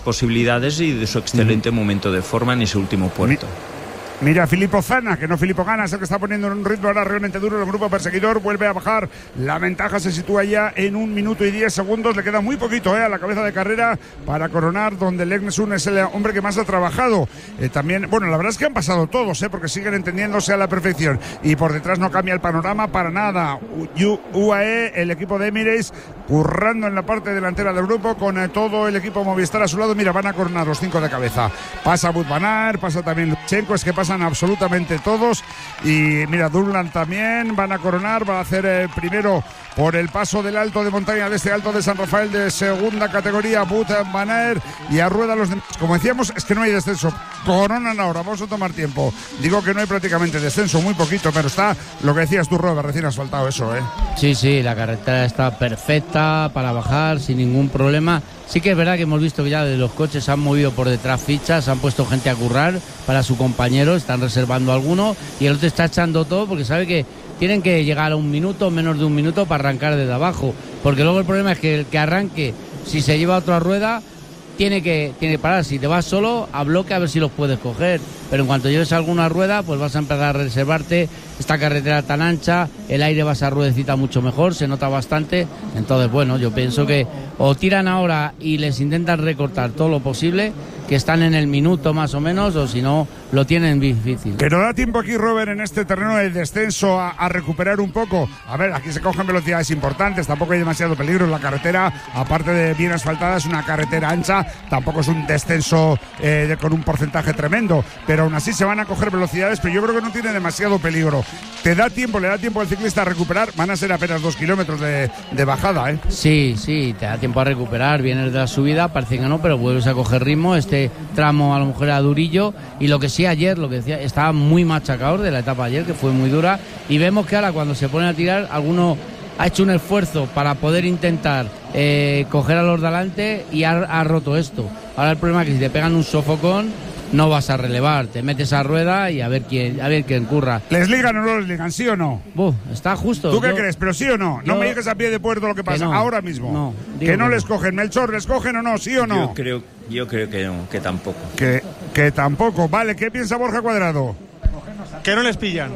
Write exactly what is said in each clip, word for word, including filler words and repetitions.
posibilidades y de su excelente mm. momento de forma en ese último puerto. Mira, Filippo Zana, que no Filippo Gana, es el que está poniendo en un ritmo ahora realmente duro. El grupo perseguidor vuelve a bajar. La ventaja se sitúa ya en un minuto y diez segundos. Le queda muy poquito eh, a la cabeza de carrera para coronar, donde Lek Nessun es el hombre que más ha trabajado. Eh, también, bueno, la verdad es que han pasado todos, eh, porque siguen entendiéndose a la perfección. Y por detrás no cambia el panorama para nada. U A E, el equipo de Emirates, currando en la parte delantera del grupo con eh, todo el equipo Movistar a su lado. Mira, van a coronar los cinco de cabeza. Pasa Wout van Aert, pasa también Lutsenko, es que pasan absolutamente todos. Y mira, Dunland también van a coronar, va a hacer eh, primero por el paso del alto de montaña de este Alto de San Rafael de segunda categoría, Wout van Aert, y a rueda los demás. Como decíamos, es que no hay descenso, coronan ahora, vamos a tomar tiempo. Digo que no hay prácticamente descenso, muy poquito, pero está lo que decías tú, Robert, recién asfaltado eso, ¿eh? Sí, sí, la carretera está perfecta para bajar sin ningún problema. Sí que es verdad que hemos visto que ya de los coches se han movido por detrás fichas, han puesto gente a currar para su compañero, están reservando alguno, y el otro está echando todo porque sabe que tienen que llegar a un minuto, menos de un minuto para arrancar desde abajo, porque luego el problema es que el que arranque, si se lleva otra rueda, tiene que, tiene que parar. Si te vas solo, a bloque a ver si los puedes coger, pero en cuanto lleves alguna rueda, pues vas a empezar a reservarte. Esta carretera tan ancha, el aire va a esa ruedecita mucho mejor, se nota bastante. Entonces, bueno, yo pienso que o tiran ahora y les intentan recortar todo lo posible, que están en el minuto más o menos, o si no, lo tienen difícil. Que no da tiempo aquí, Robert, en este terreno de descenso a, a recuperar un poco. A ver, aquí se cogen velocidades importantes, tampoco hay demasiado peligro en la carretera, aparte de bien asfaltada, es una carretera ancha, tampoco es un descenso eh, de, con un porcentaje tremendo, pero aún así se van a coger velocidades, pero yo creo que no tiene demasiado peligro. Te da tiempo, le da tiempo al ciclista a recuperar, van a ser apenas dos kilómetros de, de bajada, ¿eh? Sí, sí, te da tiempo a recuperar, vienes de la subida, parece que no, pero vuelves a coger ritmo. Este tramo a lo mejor era durillo, y lo que sí ayer, lo que decía, estaba muy machacador de la etapa ayer, que fue muy dura, y vemos que ahora cuando se ponen a tirar, alguno ha hecho un esfuerzo para poder intentar eh, coger a los de adelante y ha, ha roto esto. Ahora el problema es que si te pegan un sofocón, no vas a relevar, te metes a rueda y a ver quién, a ver quién curra. ¿Les ligan o no les ligan, sí o no? Buf, está justo. ¿Tú qué yo, crees? ¿Pero sí o no? No yo, me digas a pie de puerto lo que pasa, que no, ahora mismo. No, que no que les no. cogen. Melchor, ¿les cogen o no? ¿Sí o no? Yo creo, yo creo que no, que tampoco. Que, que tampoco. Vale, ¿qué piensa Borja Cuadrado? Que no les pillan.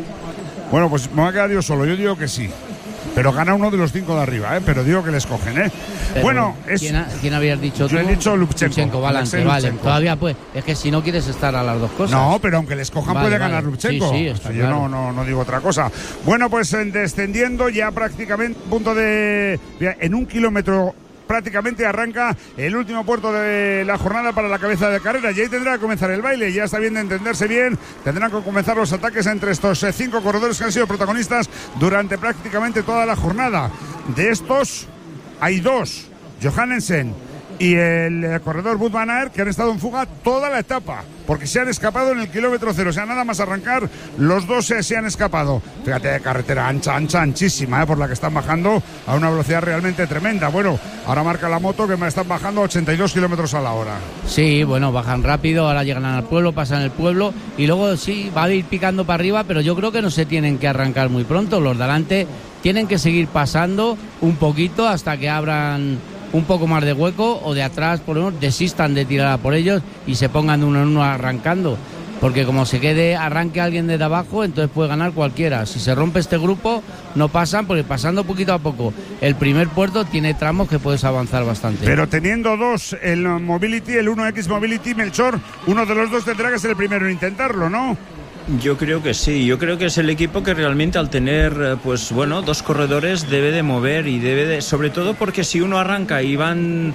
Bueno, pues me voy a quedar yo solo, yo digo que sí. Pero gana uno de los cinco de arriba, ¿eh? Pero digo que les cogen, ¿eh? Pero bueno, es... ¿quién, ha, ¿quién habías dicho yo tú? he dicho Lutsenko. Lutsenko, vale, vale. Todavía pues, es que si no quieres estar a las dos cosas. No, pero aunque les cojan vale, puede vale. ganar Lutsenko. Sí, sí, está o sea, claro. Yo no, no, no digo otra cosa. Bueno, pues descendiendo ya prácticamente punto de... En un kilómetro prácticamente arranca el último puerto de la jornada para la cabeza de carrera, y ahí tendrá que comenzar el baile. Ya está bien de entenderse bien, tendrán que comenzar los ataques entre estos eh, cinco corredores que han sido protagonistas durante prácticamente toda la jornada. De estos hay dos, Johannesen y el eh, corredor Wout van Aert, que han estado en fuga toda la etapa, porque se han escapado en el kilómetro cero. O sea, nada más arrancar, los dos eh, se han escapado. Fíjate, carretera ancha, ancha, anchísima, eh, por la que están bajando a una velocidad realmente tremenda. Bueno, ahora marca la moto que me están bajando a ochenta y dos kilómetros a la hora. Sí, bueno, bajan rápido, ahora llegan al pueblo, pasan el pueblo, y luego sí, va a ir picando para arriba, pero yo creo que no se tienen que arrancar muy pronto. Los de adelante tienen que seguir pasando un poquito hasta que abran un poco más de hueco, o de atrás por lo menos desistan de tirar a por ellos y se pongan de uno en uno arrancando, porque como se quede, arranque alguien desde abajo, entonces puede ganar cualquiera. Si se rompe este grupo, no pasan, porque pasando poquito a poco el primer puerto tiene tramos que puedes avanzar bastante. Pero teniendo dos, el Mobility, el uno equis Mobility, Melchor, uno de los dos tendrá que ser el primero en intentarlo, ¿no? Yo creo que sí, yo creo que es el equipo que realmente al tener, pues bueno, dos corredores debe de mover, y debe de, sobre todo porque si uno arranca y van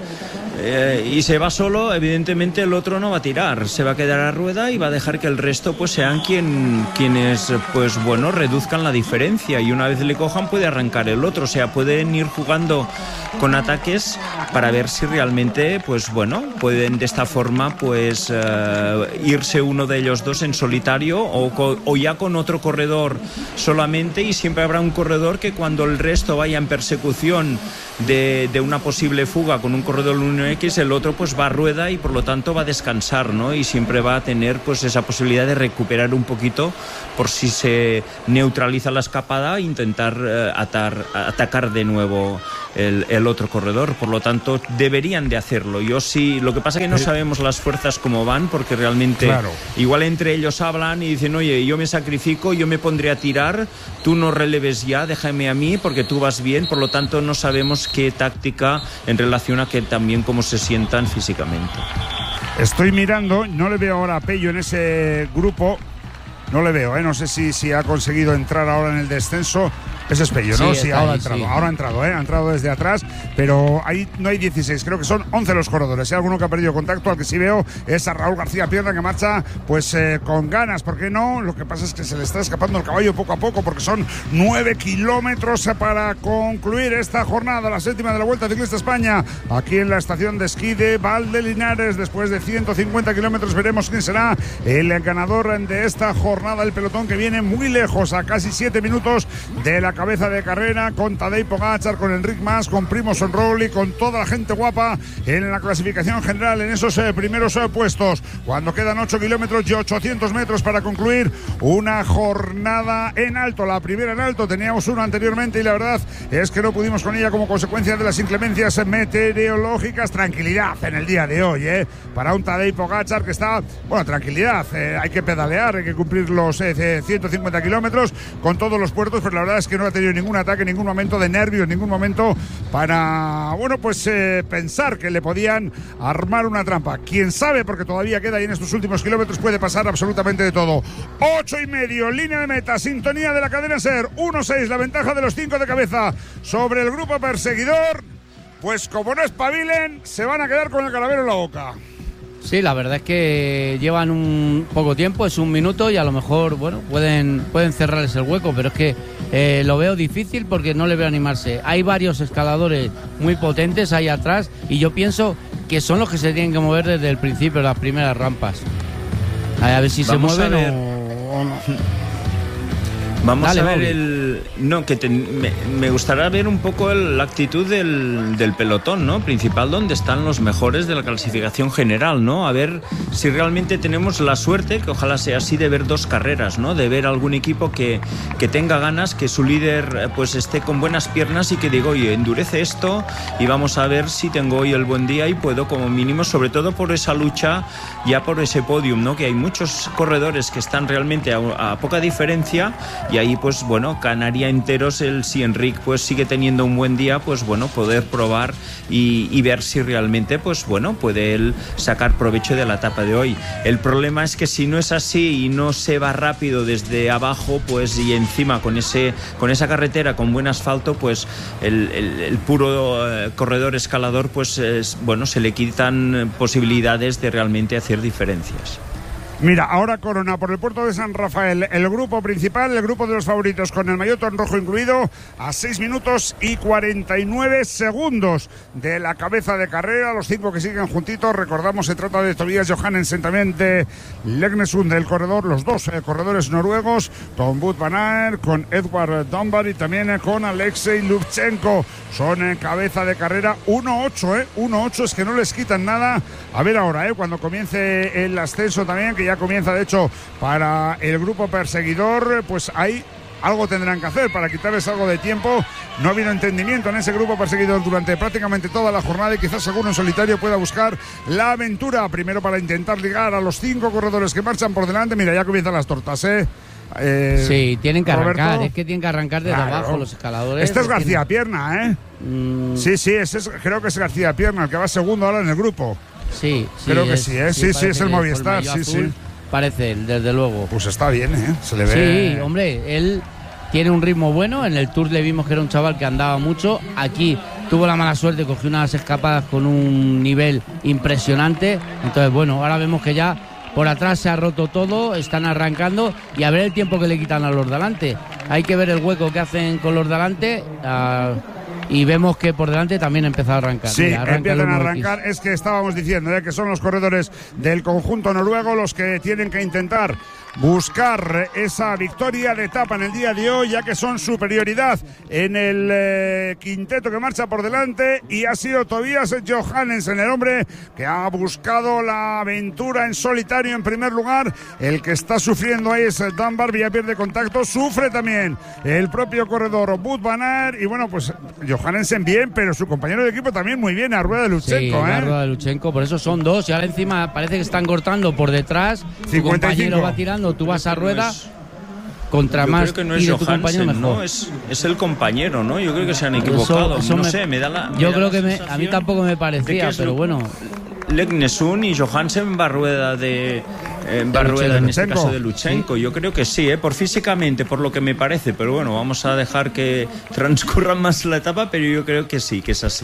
eh, y se va solo, evidentemente el otro no va a tirar, se va a quedar a rueda y va a dejar que el resto pues sean quien, quienes pues bueno, reduzcan la diferencia, y una vez le cojan puede arrancar el otro. O sea, pueden ir jugando con ataques para ver si realmente pues bueno, pueden de esta forma pues uh, irse uno de ellos dos en solitario, o, o ya con otro corredor solamente, y siempre habrá un corredor que cuando el resto vaya en persecución de, de una posible fuga con un corredor uno X, el otro pues va a rueda y por lo tanto va a descansar, ¿no? Y siempre va a tener pues esa posibilidad de recuperar un poquito por si se neutraliza la escapada e intentar eh, atar, atacar de nuevo el, el otro corredor. Por lo tanto, deberían de hacerlo. Yo sí, lo que pasa es que no sabemos las fuerzas cómo van, porque realmente claro. igual entre ellos hablan y dicen, oye, yo me sacrifico, yo me pondré a tirar, tú no releves ya, déjame a mí porque tú vas bien. Por lo tanto, no sabemos qué táctica en relación a que también cómo se sientan físicamente. Estoy mirando, no le veo ahora a Pello en ese grupo, no le veo, ¿eh? No sé si, si ha conseguido entrar ahora en el descenso. Ese es Pello, ¿no? Sí, sí ahora, ahí, ha entrado, sí. ahora ha entrado, ¿eh? Ha entrado desde atrás, pero ahí no hay dieciséis, creo que son once los corredores. Hay alguno que ha perdido contacto, al que sí veo es a Raúl García Pierna, que marcha pues eh, con ganas, ¿por qué no? Lo que pasa es que se le está escapando el caballo poco a poco, porque son nueve kilómetros para concluir esta jornada, la séptima de la Vuelta Ciclista España, aquí en la estación de esquí de Valdelinares. Después de ciento cincuenta kilómetros veremos quién será el ganador de esta jornada, el pelotón que viene muy lejos, a casi siete minutos de la cabeza de carrera, con Tadej Pogačar, con Enric Mas, con Primož Roglič, con toda la gente guapa en la clasificación general, en esos eh, primeros eh, puestos, cuando quedan ocho kilómetros y ochocientos metros para concluir una jornada en alto. La primera en alto, teníamos una anteriormente y la verdad es que no pudimos con ella como consecuencia de las inclemencias meteorológicas. Tranquilidad en el día de hoy, ¿eh? Para un Tadej Pogačar que está, bueno, tranquilidad, eh, hay que pedalear, hay que cumplir los eh, ciento cincuenta kilómetros con todos los puertos, pero la verdad es que no ha tenido ningún ataque, ningún momento de nervios, ningún momento para, bueno, pues eh, pensar que le podían armar una trampa. Quién sabe, porque todavía queda ahí en estos últimos kilómetros, puede pasar absolutamente de todo. Ocho y medio, línea de meta, sintonía de la cadena SER, uno seis, la ventaja de los cinco de cabeza sobre el grupo perseguidor. Pues como no espabilen, se van a quedar con el calavero en la boca. Sí, la verdad es que llevan un poco tiempo, es un minuto y a lo mejor, bueno, pueden, pueden cerrarles el hueco, pero es que eh, lo veo difícil porque no le veo animarse. Hay varios escaladores muy potentes ahí atrás y yo pienso que son los que se tienen que mover desde el principio, las primeras rampas. A ver si Vamos se mueven o, o no. Vamos Dale, a ver Bobby. el... No, que te... me, me gustaría ver un poco el, la actitud del, del pelotón, ¿no? Principal, donde están los mejores de la clasificación general, ¿no? A ver si realmente tenemos la suerte, que ojalá sea así, de ver dos carreras, ¿no? De ver algún equipo que, que tenga ganas, que su líder pues esté con buenas piernas y que diga, oye, endurece esto y vamos a ver si tengo hoy el buen día y puedo como mínimo, sobre todo por esa lucha, ya por ese podium, ¿no? Que hay muchos corredores que están realmente a, a poca diferencia. Y ahí, pues bueno, ganaría enteros el si Enric pues sigue teniendo un buen día, pues bueno, poder probar y, y ver si realmente, pues bueno, puede él sacar provecho de la etapa de hoy. El problema es que si no es así y no se va rápido desde abajo, pues y encima con ese con esa carretera con buen asfalto, pues el, el, el puro eh, corredor escalador, pues es, bueno, se le quitan posibilidades de realmente hacer diferencias. Mira, ahora corona por el puerto de San Rafael el grupo principal, el grupo de los favoritos con el maillot en rojo incluido, a seis minutos y cuarenta y nueve segundos de la cabeza de carrera. Los cinco que siguen juntitos, recordamos, se trata de Tobias Johannesen, también de Legnesund del corredor, los dos eh, corredores noruegos, con Wout van Aert, con Edward Dunbar y también eh, con Alexei Lubchenko. Son en eh, cabeza de carrera uno ocho, eh, uno ocho, es que no les quitan nada. A ver ahora, eh, cuando comience el ascenso también, que ya comienza de hecho para el grupo perseguidor, pues ahí algo tendrán que hacer para quitarles algo de tiempo. No ha habido entendimiento en ese grupo perseguidor durante prácticamente toda la jornada y quizás alguno en solitario pueda buscar la aventura, primero para intentar ligar a los cinco corredores que marchan por delante. Mira, ya comienzan las tortas, eh Eh, sí, tienen que Roberto, arrancar, es que tienen que arrancar desde claro. abajo los escaladores. Este es García tienen... Pierna, ¿eh? Mm. Sí, sí, ese es, creo que es García Pierna, el que va segundo ahora en el grupo. Sí, sí. Creo que es, sí, ¿eh? Sí, sí, sí es el Movistar, sí, sí. Parece él, desde luego. Pues está bien, ¿eh? Se le ve. Sí, hombre, él tiene un ritmo bueno. En el Tour le vimos que era un chaval que andaba mucho. Aquí tuvo la mala suerte, cogió unas escapadas con un nivel impresionante. Entonces, bueno, ahora vemos que ya por atrás se ha roto todo, están arrancando y a ver el tiempo que le quitan a los de delante. Hay que ver el hueco que hacen con los de delante. Uh, y vemos que por delante también empezó a arrancar. Sí, Mira, empiezan a arrancar. Es que estábamos diciendo ¿eh? que son los corredores del conjunto noruego los que tienen que intentar buscar esa victoria de etapa en el día de hoy, ya que son superioridad en el eh, quinteto que marcha por delante, y ha sido Tobias Johannesen, el hombre que ha buscado la aventura en solitario en primer lugar. El que está sufriendo ahí es Dunbar, ya pierde contacto, sufre también el propio corredor Wout van Aert, y bueno, pues Johannesen bien, pero su compañero de equipo también muy bien, a rueda de Lutsenko. Sí, ¿eh? a rueda de Lutsenko, por eso son dos, y ahora encima parece que están cortando por detrás, tu compañero va tirando, tú vas a rueda, no es, contra yo más creo que no es tire tu compañero mejor. No, es, es el compañero, ¿no? Yo creo que se han equivocado, eso, eso no me, sé, me da la Yo me creo da que la me, a mí tampoco me parecía, pero bueno. Legnesun y Johannesen va rueda de eh, va rueda en este caso de Lutsenko. Sí. Yo creo que sí, ¿eh? Por físicamente, por lo que me parece, pero bueno, vamos a dejar que transcurra más la etapa, pero yo creo que sí, que es así.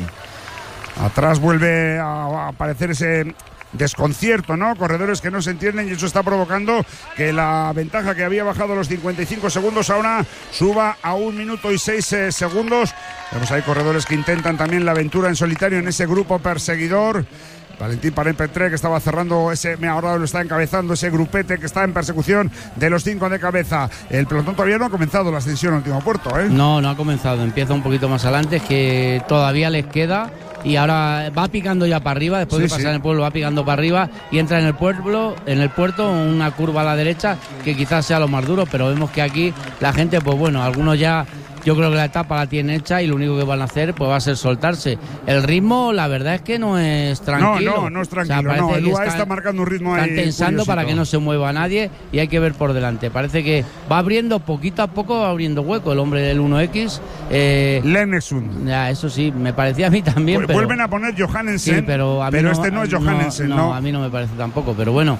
Atrás vuelve a aparecer ese desconcierto, ¿no? Corredores que no se entienden, y eso está provocando que la ventaja que había bajado a los cincuenta y cinco segundos ahora suba a un minuto y seis eh, segundos. Vemos ahí corredores que intentan también la aventura en solitario en ese grupo perseguidor. Valentín Parent-Petré, que estaba cerrando ese, ahora lo está encabezando ese grupete que está en persecución de los cinco de cabeza. El pelotón todavía no ha comenzado la ascensión al último puerto, ¿eh? No, no ha comenzado, empieza un poquito más adelante, es que todavía les queda, y ahora va picando ya para arriba, después sí, de pasar sí. en el pueblo va picando para arriba y entra en el pueblo, en el puerto, una curva a la derecha que quizás sea lo más duro, pero vemos que aquí la gente, pues bueno, algunos ya, yo creo que la etapa la tienen hecha y lo único que van a hacer pues va a ser soltarse. El ritmo, la verdad es que no es tranquilo. No, no, no es tranquilo. O sea, no, el U A E está marcando un ritmo ahí. Están tensando para que no se mueva nadie y hay que ver por delante. Parece que va abriendo poquito a poco, va abriendo hueco el hombre del uno equis. Eh, Legnesun. Ya, eso sí, me parecía a mí también. Vu- pero, vuelven a poner Johannesen, sí, pero, a mí pero no, este no es Johannesen, no, ¿no? No, a mí no me parece tampoco, pero bueno,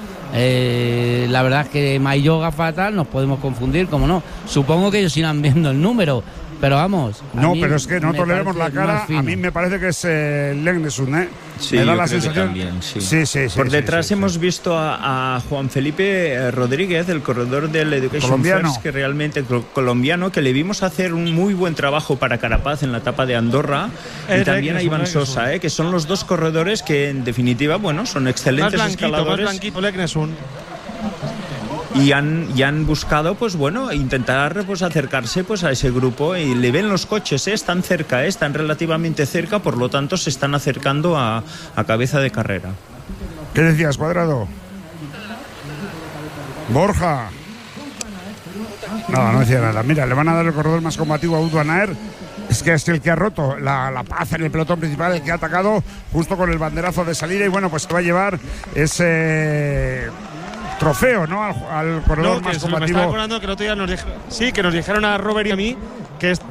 eh, la verdad es que Mayoga fatal, nos podemos confundir, como no. Supongo que ellos irán viendo el número. Pero vamos. No, pero es que nosotros le vemos la cara. A mí me parece que es eh, Legnesun, ¿eh? Sí, me da yo la creo sensación. Que también, sí. Sí, sí, sí, Por sí, detrás sí, hemos sí. visto a, a Juan Felipe Rodríguez, el corredor del Education colombiano. First, que realmente colombiano, que le vimos hacer un muy buen trabajo para Carapaz en la etapa de Andorra, el y también a Iván Legnesun. Sosa, ¿eh? Que son los dos corredores que en definitiva, bueno, son excelentes más blanquito, escaladores. Más blanquito, Legnesun. Y han, y han buscado, pues bueno, intentar pues acercarse pues a ese grupo, y le ven los coches, ¿eh? Están cerca, ¿eh? Están relativamente cerca, por lo tanto se están acercando a, a cabeza de carrera. ¿Qué decías, Cuadrado? Borja. Nada, no decía nada. Mira, le van a dar el corredor más combativo a Wout van Aert. Es que es el que ha roto la, la paz en el pelotón principal, el que ha atacado justo con el banderazo de salida, y bueno, pues se va a llevar ese trofeo, ¿no? Al, al corredor no, que más se me combativo. estaba acordando que el otro día nos dijeron, sí, que nos dijeron a Robert y a mí que es.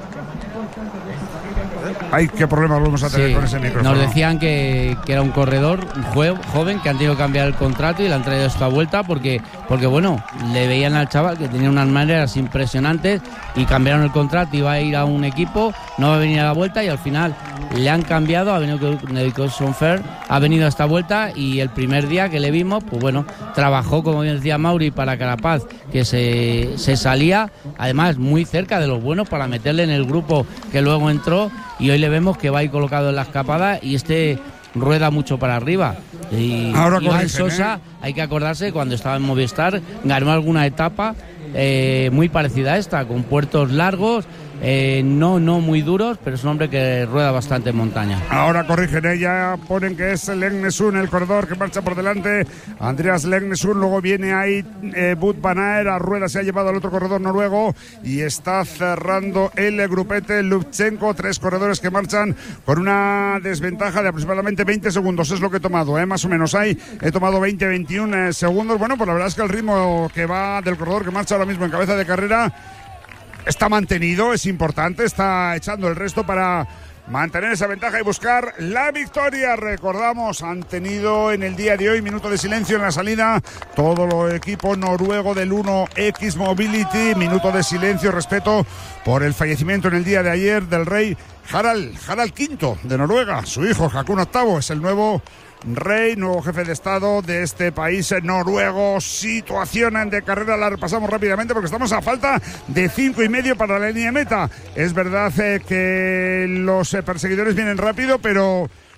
Ay, qué problema volvemos a tener Sí, con ese micrófono. nos decían que, que era un corredor un jue- joven que han tenido que cambiar el contrato y le han traído esta vuelta porque, porque bueno, le veían al chaval que tenía unas maneras impresionantes y cambiaron el contrato, iba a ir a un equipo, no va a venir a la vuelta y al final le han cambiado, ha venido con Education Fair, ha venido a esta vuelta y el primer día que le vimos, pues bueno, trabajó, como bien decía Mauri, para Carapaz, que se, se salía, además muy cerca de los buenos para meterle en el grupo que luego entró, y hoy le vemos que va ahí colocado en la escapada y este rueda mucho para arriba. Y Ahora Iván corrigen, Sosa, ¿eh? hay que acordarse, cuando estaba en Movistar, ganó alguna etapa eh, muy parecida a esta, con puertos largos, eh, no, no muy duros, pero es un hombre que rueda bastante en montaña. Ahora corrigen, ¿eh? Ya ponen que es Legnesun el corredor que marcha por delante. Andreas Legnesun, luego viene ahí eh, Wout van Aert, a rueda se ha llevado al otro corredor noruego y está cerrando el grupete Lutsenko. Tres corredores que marchan con una desventaja de aproximadamente veinte segundos, es lo que he tomado, ¿eh? Más o menos ahí, he tomado veinte, veintiún segundos. Bueno, pues la verdad es que el ritmo que va del corredor que marcha ahora mismo en cabeza de carrera está mantenido, es importante, está echando el resto para mantener esa ventaja y buscar la victoria. Recordamos, han tenido en el día de hoy minuto de silencio en la salida todo el equipo noruego del uno equis Mobility, minuto de silencio, respeto por el fallecimiento en el día de ayer del rey Harald, Harald quinto de Noruega. Su hijo Haakon octavo es el nuevo rey, nuevo jefe de estado de este país noruego. Situación de carrera la repasamos rápidamente porque estamos a falta de cinco y medio para la línea de meta. Es verdad eh, que los eh, perseguidores vienen rápido, pero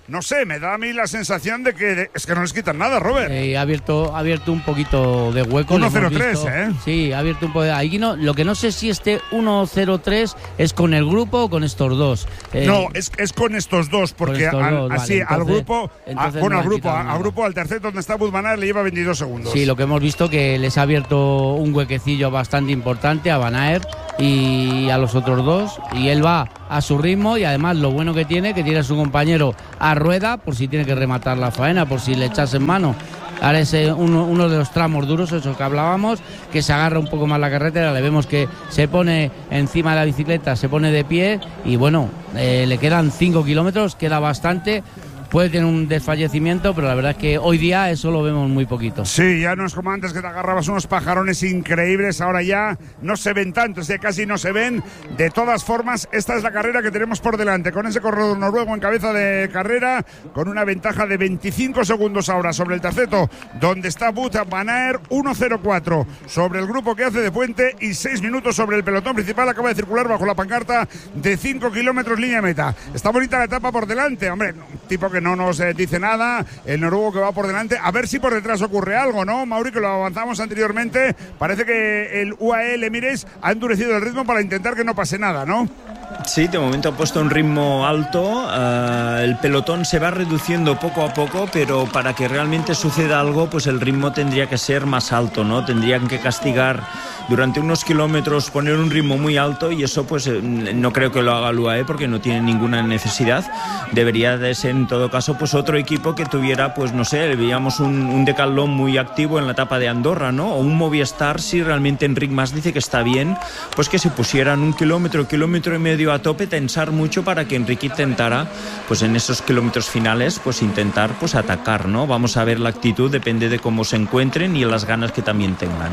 no sé, me da a mí la sensación de que de, es que no les quitan nada, Robert. Eh, ha abierto, ha abierto un poquito de hueco. uno cero tres, ¿eh? Sí, ha abierto un poco de... Ahí no, lo que no sé si este uno cero tres es con el grupo o con estos dos. Eh, no, es, es con estos dos, porque estos al, dos, así vale, entonces, al grupo, a, bueno, no al grupo, a, a grupo, al tercer donde está Wout van Aert le lleva veintidós segundos. Sí, lo que hemos visto que les ha abierto un huequecillo bastante importante a Van Aert y a los otros dos, y él va a su ritmo, y además lo bueno que tiene, que tiene a su compañero a rueda por si tiene que rematar la faena, por si le echas en mano. Ahora es uno, uno de los tramos duros, eso que hablábamos, que se agarra un poco más la carretera, le vemos que se pone encima de la bicicleta, se pone de pie, y bueno, eh, le quedan cinco kilómetros, queda bastante. Puede tener un desfallecimiento, pero la verdad es que hoy día eso lo vemos muy poquito. Sí, ya no es como antes que te agarrabas unos pajarones increíbles, ahora ya no se ven tantos, ya casi no se ven. De todas formas, esta es la carrera que tenemos por delante, con ese corredor noruego en cabeza de carrera, con una ventaja de veinticinco segundos ahora sobre el terceto, donde está Wout van Aert, uno cero cuatro sobre el grupo que hace de puente y seis minutos sobre el pelotón principal. Acaba de circular bajo la pancarta de cinco kilómetros línea meta. Está bonita la etapa por delante, hombre, tipo que no nos eh, dice nada, el noruego que va por delante, a ver si por detrás ocurre algo, ¿no, Mauri? Que lo avanzamos anteriormente, parece que el U A E Emirates ha endurecido el ritmo para intentar que no pase nada, ¿no? Sí, de momento ha puesto un ritmo alto, uh, el pelotón se va reduciendo poco a poco, pero para que realmente suceda algo, pues el ritmo tendría que ser más alto, ¿no? Tendrían que castigar durante unos kilómetros, poner un ritmo muy alto, y eso pues no creo que lo haga el U A E porque no tiene ninguna necesidad. Debería de ser en todo caso pues otro equipo que tuviera, pues no sé, veíamos un, un Decathlon muy activo en la etapa de Andorra, ¿no? O un Movistar, si realmente Enric Mas dice que está bien, pues que se pusieran un kilómetro, kilómetro y medio a tope, tensar mucho para que Enrique intentara, pues en esos kilómetros finales, pues intentar pues atacar, ¿no? Vamos a ver la actitud, depende de cómo se encuentren y las ganas que también tengan.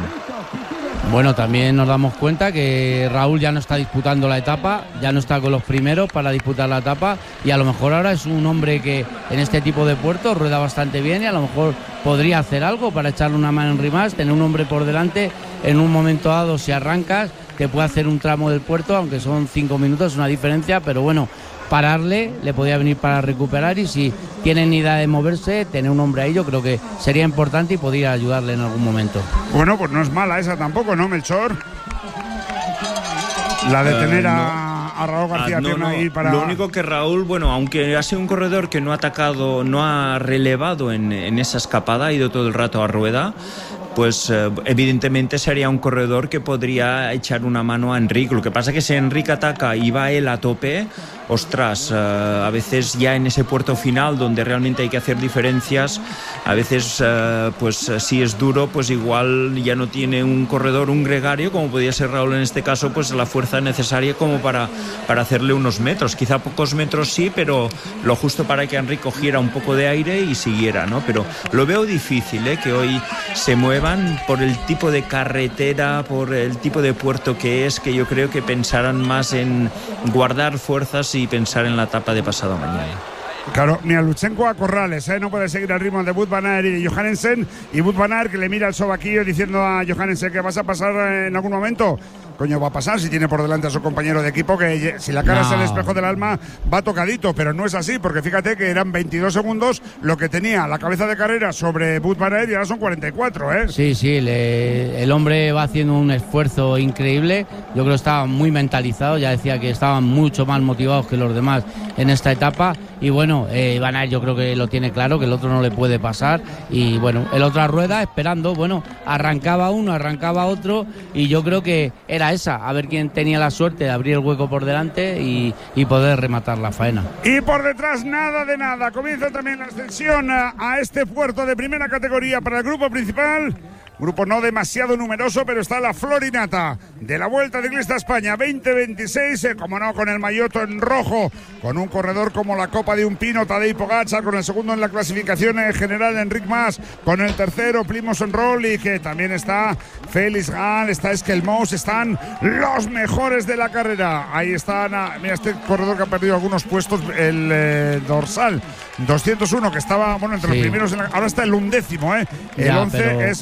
Bueno, también nos damos cuenta que Raúl ya no está disputando la etapa, ya no está con los primeros para disputar la etapa, y a lo mejor ahora es un hombre que en este tipo de puertos rueda bastante bien, y a lo mejor podría hacer algo para echarle una mano en Rimas, tener un hombre por delante en un momento dado. Si arrancas te puede hacer un tramo del puerto, aunque son cinco minutos, una diferencia, pero bueno, pararle, le podía venir para recuperar, y si tienen idea de moverse, tener un hombre ahí yo creo que sería importante y podría ayudarle en algún momento. Bueno, pues no es mala esa tampoco, ¿no, Melchor? La de tener uh, no. a, a Raúl García ah, no, no. ahí para... Lo único que Raúl, bueno, aunque ha sido un corredor que no ha atacado, no ha relevado en, en esa escapada, ha ido todo el rato a rueda, pues eh, evidentemente sería un corredor que podría echar una mano a Enrique. Lo que pasa es que si Enrique ataca y va él a tope, ostras, eh, a veces ya en ese puerto final donde realmente hay que hacer diferencias, a veces eh, pues si es duro, pues igual ya no tiene un corredor, un gregario, como podía ser Raúl en este caso, pues la fuerza necesaria como para, para hacerle unos metros, quizá pocos metros sí, pero lo justo para que Enrique cogiera un poco de aire y siguiera, ¿no? Pero lo veo difícil, ¿eh? Que hoy se mueva por el tipo de carretera, por el tipo de puerto que es, que yo creo que pensarán más en guardar fuerzas y pensar en la etapa de pasado mañana. Claro, ni a Lutsenko a Corrales, ¿eh? No puede seguir al ritmo de Wout van Aert y de Johannesen, y Wout van Aert que le mira el sobaquillo diciendo a Johannesen que vas a pasar en algún momento. Coño, va a pasar si tiene por delante a su compañero de equipo, que si la cara no. es el espejo del alma, va tocadito, pero no es así, porque fíjate que eran veintidós segundos lo que tenía la cabeza de carrera sobre Wout van Aert, y ahora son cuarenta y cuatro, ¿eh? Sí, sí, le, el hombre va haciendo un esfuerzo increíble. Yo creo que estaba muy mentalizado, ya decía que estaban mucho más motivados que los demás en esta etapa, y bueno, eh, Van Aert yo creo que lo tiene claro, que el otro no le puede pasar, y bueno, el otra rueda esperando, bueno, arrancaba uno, arrancaba otro, y yo creo que era esa, a ver quién tenía la suerte de abrir el hueco por delante y, y poder rematar la faena. Y por detrás nada de nada, comienza también la ascensión a, a este puerto de primera categoría para el grupo principal. Grupo no demasiado numeroso, pero está la Florinata de la Vuelta Ciclista España veinte veintiséis, eh, como no, con el maillot en rojo, con un corredor como la copa de un pino, Tadej Pogačar, con el segundo en la clasificación general, Enric Mas, con el tercero, Primož Roglič, que también está Félix Gall, está Esquelmous, están los mejores de la carrera. Ahí están, a, mira, este corredor que ha perdido algunos puestos, el eh, dorsal doscientos uno, que estaba, bueno, entre sí. los primeros, en la, ahora está el undécimo, ¿eh? El ya, once pero... es Midmar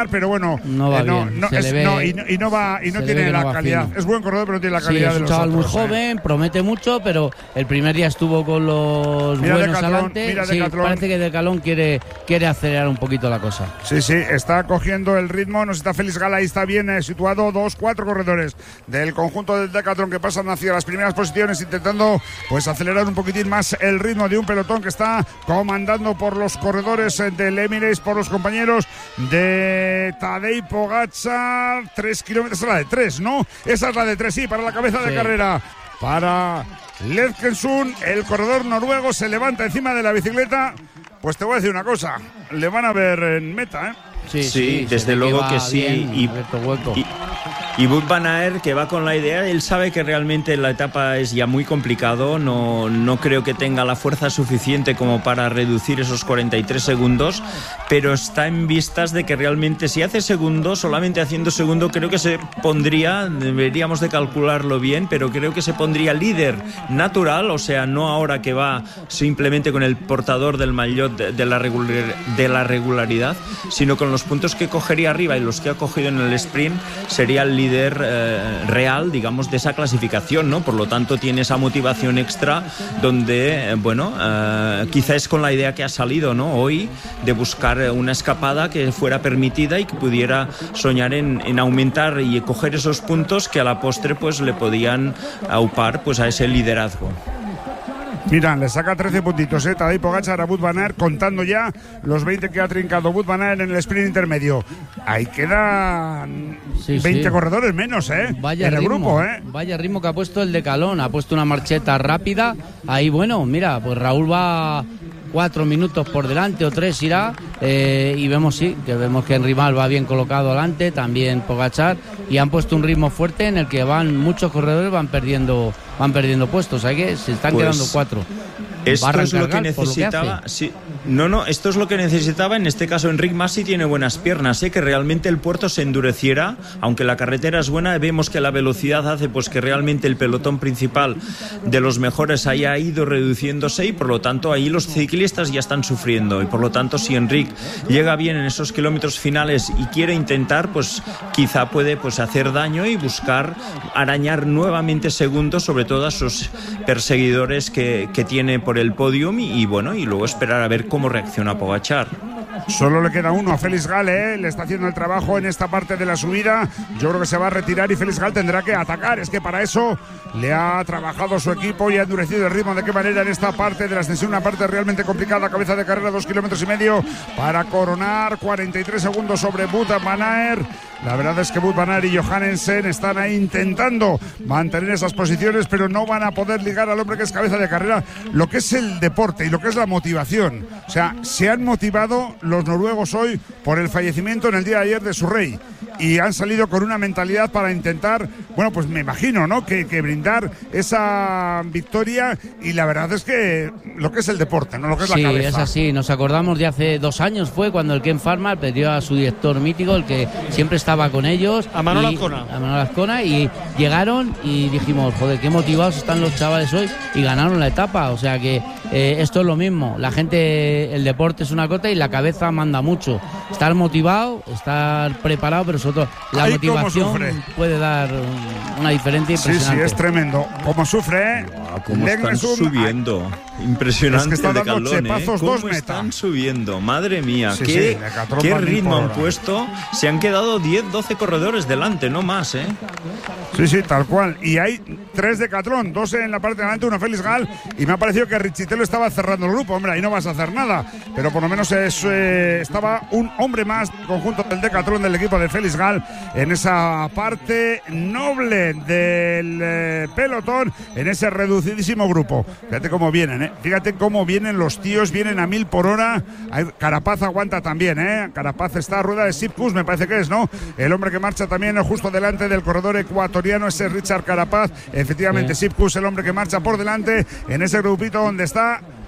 ganar, pero bueno, no va eh, no, bien. no, Se es, le ve, no, y, no, y no va y no tiene la no calidad. Fino. Es buen corredor, pero no tiene la calidad sí, de los otros. Es un chaval otros, muy joven, eh. promete mucho, pero el primer día estuvo con los mira buenos Decathlon, adelante. Mira sí, parece que Decathlon quiere, quiere acelerar un poquito la cosa. Sí, sí, está cogiendo el ritmo. Nos está Félix Gala, ahí está bien eh, situado. Dos, cuatro corredores del conjunto del Decathlon que pasan hacia las primeras posiciones, intentando pues acelerar un poquitín más el ritmo de un pelotón que está comandando por los corredores del Emirates, por los compañeros de Tadej Pogačar. Tres kilómetros, es la de tres, ¿no? Esa es la de tres, sí, para la cabeza sí. de carrera. Para Ledkensund, el corredor noruego se levanta encima de la bicicleta. Pues te voy a decir una cosa, le van a ver en meta, ¿eh? Sí, sí, sí desde luego que, que sí. Bien, y, y, y Wout van Aert, que va con la idea, él sabe que realmente la etapa es ya muy complicado, no, no creo que tenga la fuerza suficiente como para reducir esos cuarenta y tres segundos, pero está en vistas de que realmente si hace segundo, solamente haciendo segundo, creo que se pondría, deberíamos de calcularlo bien, pero creo que se pondría líder natural, o sea, no ahora que va simplemente con el portador del maillot de, de, la, regular, de la regularidad, sino con los puntos que cogería arriba y los que ha cogido en el sprint, sería el líder eh, real, digamos, de esa clasificación, ¿no? Por lo tanto, tiene esa motivación extra donde, eh, bueno, eh, quizá es con la idea que ha salido, ¿no? Hoy, de buscar una escapada que fuera permitida y que pudiera soñar en, en aumentar y coger esos puntos que a la postre, pues, le podían aupar, pues, a ese liderazgo. Mira, le saca trece puntitos, ¿eh? Tadej Pogačar a Wout van Aert, contando ya los veinte que ha trincado Wout van Aert en el sprint intermedio. Ahí quedan sí, veinte sí. corredores menos, ¿eh? Vaya en el ritmo, grupo, ¿eh? Vaya ritmo que ha puesto el Decathlon, ha puesto una marcheta rápida. Ahí, bueno, mira, pues Raúl va cuatro minutos por delante o tres irá eh, y vemos sí, que vemos que Rimal va bien colocado adelante, también Pogačar, y han puesto un ritmo fuerte en el que van muchos corredores van perdiendo van perdiendo puestos, hay que se están pues, quedando cuatro. Esto es lo que necesitaba. Lo que sí, no, no, esto es lo que necesitaba. En este caso, Enric Mas sí tiene buenas piernas, ¿eh? Que realmente el puerto se endureciera, aunque la carretera es buena. Vemos que la velocidad hace pues que realmente el pelotón principal de los mejores haya ido reduciéndose y por lo tanto ahí los ciclistas ya están sufriendo. Y por lo tanto, si Enric llega bien en esos kilómetros finales y quiere intentar, pues quizá puede pues hacer daño y buscar arañar nuevamente segundos, sobre todo a sus perseguidores que, que tiene por el podium y, y bueno, y luego esperar a ver cómo reacciona Pogačar. Solo le queda uno a Félix Gale, ¿eh? Le está haciendo el trabajo en esta parte de la subida. Yo creo que se va a retirar y Félix Gale tendrá que atacar. Es que para eso le ha trabajado su equipo y ha endurecido el ritmo. ¿De qué manera en esta parte de la extensión? Una parte realmente complicada, cabeza de carrera, dos kilómetros y medio para coronar, cuarenta y tres segundos sobre Wout van Aert. La verdad es que Wout van Aert y Johannesen están ahí intentando mantener esas posiciones, pero no van a poder ligar al hombre que es cabeza de carrera, lo que es el deporte y lo que es la motivación. O sea, se han motivado los noruegos hoy por el fallecimiento en el día de ayer de su rey y han salido con una mentalidad para intentar, bueno, pues me imagino, ¿no? Que, que brindar esa victoria y la verdad es que lo que es el deporte, ¿no? Lo que es sí, la cabeza. Sí, es así. Nos acordamos de hace dos años fue cuando el Ken Farmer pidió a su director mítico, el que siempre estaba con ellos. A Manol Azcona. A Manol Azcona y llegaron y dijimos, joder, qué motivados están los chavales hoy y ganaron la etapa. O sea que eh, esto es lo mismo. La gente, el deporte es una cosa y la cabeza manda mucho. Estar motivado, estar preparado, pero sobre todo la Ay, motivación puede dar una diferencia impresionante. Sí, sí, es tremendo. Como sufre, ¿eh? Wow, cómo están subiendo. Impresionante. Es que está el dando Decathlon, ¿eh? ¿Cómo dos están subiendo? Madre mía, sí, qué, sí, qué ritmo han puesto. Se han quedado diez, doce corredores delante, no más, ¿eh? Sí, sí, tal cual. Y hay tres Decathlon, dos en la parte de delante, uno Félix Gale, y me ha parecido que Richitelo estaba cerrando el grupo. Hombre, ahí no vas a hacer nada, pero por lo menos es, eh, estaba un hombre más, conjunto del Decathlon del equipo de Félix Gale, en esa parte noble del eh, pelotón, en ese reducidísimo grupo. Fíjate cómo vienen, ¿eh? Fíjate cómo vienen los tíos, vienen a mil por hora. Carapaz aguanta también, ¿eh? Carapaz está a rueda de Sipkus, me parece que es, ¿no? El hombre que marcha también justo delante del corredor ecuatoriano, ese es Richard Carapaz. Efectivamente, sí. Sipkus, el hombre que marcha por delante en ese grupito donde está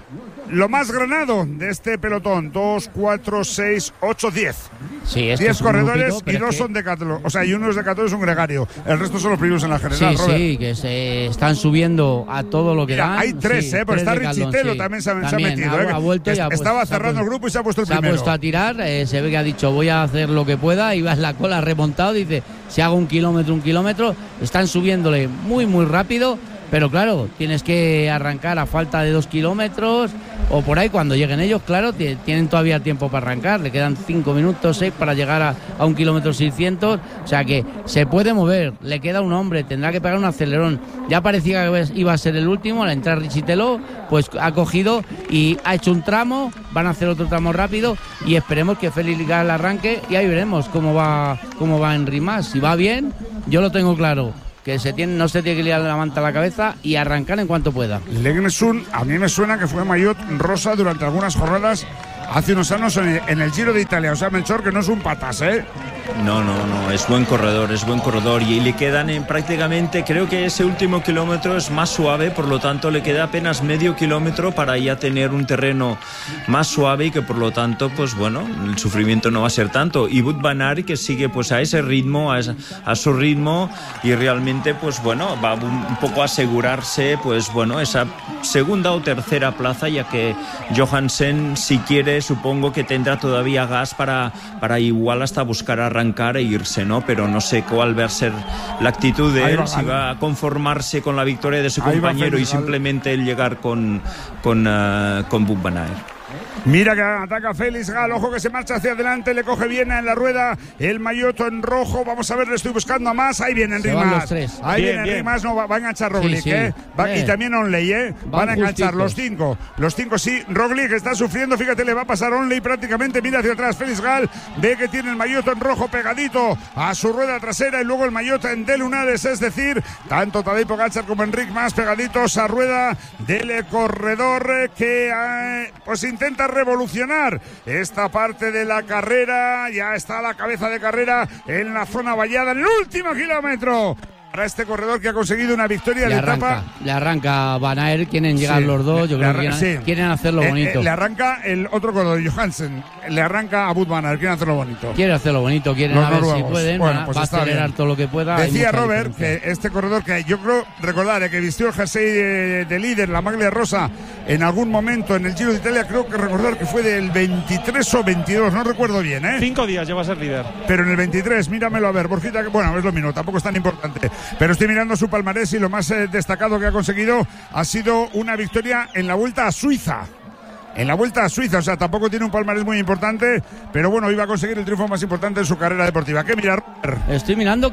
lo más granado de este pelotón. Dos, cuatro, seis, ocho, diez. Sí, este diez corredores grupito, y dos que... son Decathlon. O sea, y uno es Decathlon, es un gregario. El resto son los primeros en la general. Sí, Robert. sí, que se están subiendo a todo lo que Mira, dan. hay tres, sí, ¿eh? Porque tres está Decathlon, Richitelo, sí. también, se, también se ha metido. ha, ¿eh? ha vuelto y ha Estaba puesto, cerrando el grupo y se ha puesto el se primero. Se ha puesto a tirar, eh, se ve que ha dicho voy a hacer lo que pueda, y va en la cola remontado, dice si hago un kilómetro, un kilómetro, están subiéndole muy muy rápido, pero claro, tienes que arrancar a falta de dos kilómetros o por ahí cuando lleguen ellos, claro, tienen todavía tiempo para arrancar, le quedan cinco minutos, seis para llegar a, a un kilómetro seiscientos, o sea que se puede mover, le queda un hombre, tendrá que pegar un acelerón, ya parecía que iba a ser el último, al entrar Richitelo, pues ha cogido y ha hecho un tramo, van a hacer otro tramo rápido y esperemos que Félix Gal arranque y ahí veremos cómo va, cómo va en Rimas, si va bien, yo lo tengo claro, que se tiene, no se tiene que liar la manta a la cabeza y arrancar en cuanto pueda. Legnesun, a mí me suena que fue maillot rosa durante algunas jornadas hace unos años en el, en el Giro de Italia. O sea, Melchor, que no es un patas, ¿eh? No, no, no, es buen corredor, es buen corredor y le quedan en prácticamente, creo que ese último kilómetro es más suave, por lo tanto le queda apenas medio kilómetro para ya tener un terreno más suave y que por lo tanto, pues bueno, el sufrimiento no va a ser tanto. Y Wout van Aert que sigue pues a ese ritmo, a, esa, a su ritmo y realmente pues bueno, va un, un poco a asegurarse pues bueno, esa segunda o tercera plaza, ya que Johansen si quiere supongo que tendrá todavía gas para, para igual hasta buscar arrancar e irse, ¿no? Pero no sé cuál va a ser la actitud de él, va, si va a conformarse con la victoria de su compañero y simplemente el llegar con con, uh, con Wout van Aert. Mira que ataca Félix Gal, ojo que se marcha hacia adelante, le coge bien en la rueda el maillot en rojo, vamos a ver, le estoy buscando a más, ahí viene Enric Mas, ahí bien, viene bien. Enric Mas, no, va, va a enganchar Roglic, sí, sí. ¿eh? Va, y también Onley, ¿eh? Van, van a enganchar justitos. los cinco, los cinco sí, Roglic está sufriendo, fíjate, le va a pasar Onley prácticamente, mira hacia atrás, Félix Gal, ve que tiene el maillot en rojo pegadito a su rueda trasera y luego el maillot en de lunares, es decir, tanto Tadej Pogačar como Enric Mas pegaditos a rueda del corredor que eh, pues intenta revolucionar esta parte de la carrera, ya está la cabeza de carrera en la zona vallada, en el último kilómetro. Para este corredor que ha conseguido una victoria le de arranca, etapa. Le arranca Van Aert, quieren llegar sí, los dos, yo creo que quieren, sí. quieren hacerlo bonito. Eh, eh, le arranca el otro corredor, Johansen, le arranca a Wout van Aert, quieren hacerlo bonito. Quieren hacerlo bonito, quieren los a ver si pueden, bueno, pues va a acelerar bien. todo lo que pueda. Decía Robert diferencia. que este corredor, que yo creo recordar eh, que vistió el jersey de, de líder, la maglia rosa, en algún momento en el Giro de Italia, creo que recordar que fue del veintitrés o veintidós, no recuerdo bien, ¿eh? Cinco días lleva a ser líder. Pero en el veintitrés, míramelo a ver, Borjita, que bueno, es lo mismo, tampoco es tan importante. Pero estoy mirando su palmarés y lo más eh, destacado que ha conseguido ha sido una victoria en la Vuelta a Suiza. En la Vuelta a Suiza, o sea, tampoco tiene un palmarés muy importante, pero bueno, iba a conseguir el triunfo más importante en su carrera deportiva. ¿Qué mirar? Estoy mirando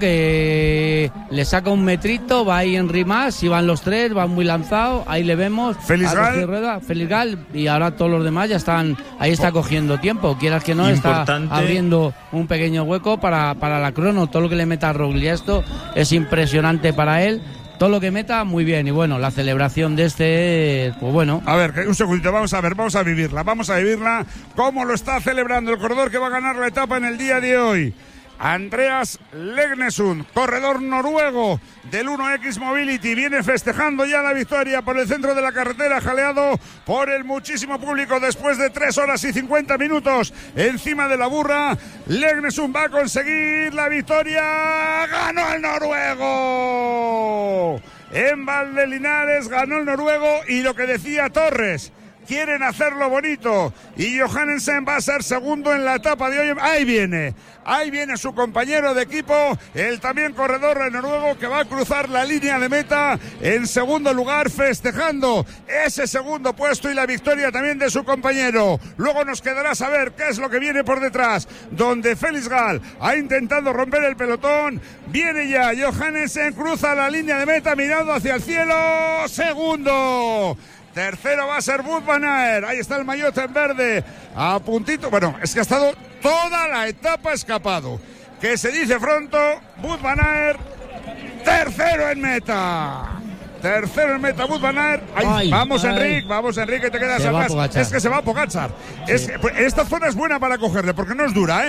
que le saca un metrito, va ahí en Rimas, y van los tres, van muy lanzados, ahí le vemos. Félix Gal. Rueda, Félix Gal, y ahora todos los demás ya están, ahí está cogiendo tiempo, quieras que no, importante. Está abriendo un pequeño hueco para, para la crono, todo lo que le meta a Roglic, esto es impresionante para él. Todo lo que meta, muy bien. Y bueno, la celebración de este, pues bueno. A ver, un segundito, vamos a ver, vamos a vivirla. Vamos a vivirla. ¿Cómo lo está celebrando el corredor que va a ganar la etapa en el día de hoy? Andreas Legnesund, corredor noruego del uno equis Mobility, viene festejando ya la victoria por el centro de la carretera, jaleado por el muchísimo público después de tres horas y cincuenta minutos encima de la burra. Legnesund va a conseguir la victoria, ganó el noruego en Valdelinares, ganó el noruego, y lo que decía Torres, quieren hacerlo bonito, y Johansen va a ser segundo en la etapa de hoy. Ahí viene, ahí viene su compañero de equipo, el también corredor noruego, que va a cruzar la línea de meta en segundo lugar, festejando ese segundo puesto y la victoria también de su compañero. Luego nos quedará saber qué es lo que viene por detrás, donde Félix Gal ha intentado romper el pelotón. Viene ya Johansen, cruza la línea de meta, mirando hacia el cielo, segundo. Tercero va a ser Wout van Aert. Ahí está el maillot en verde. A puntito. Bueno, es que ha estado toda la etapa escapado. Que se dice pronto. Wout van Aert. Tercero en meta. Tercero en meta, Wout van Aert. Ay, ay, vamos, ay. Enric. Vamos, Enric, que te quedas atrás. Es que se va a Pogačar. Es que, pues, esta zona es buena para cogerle, porque no es dura, ¿eh?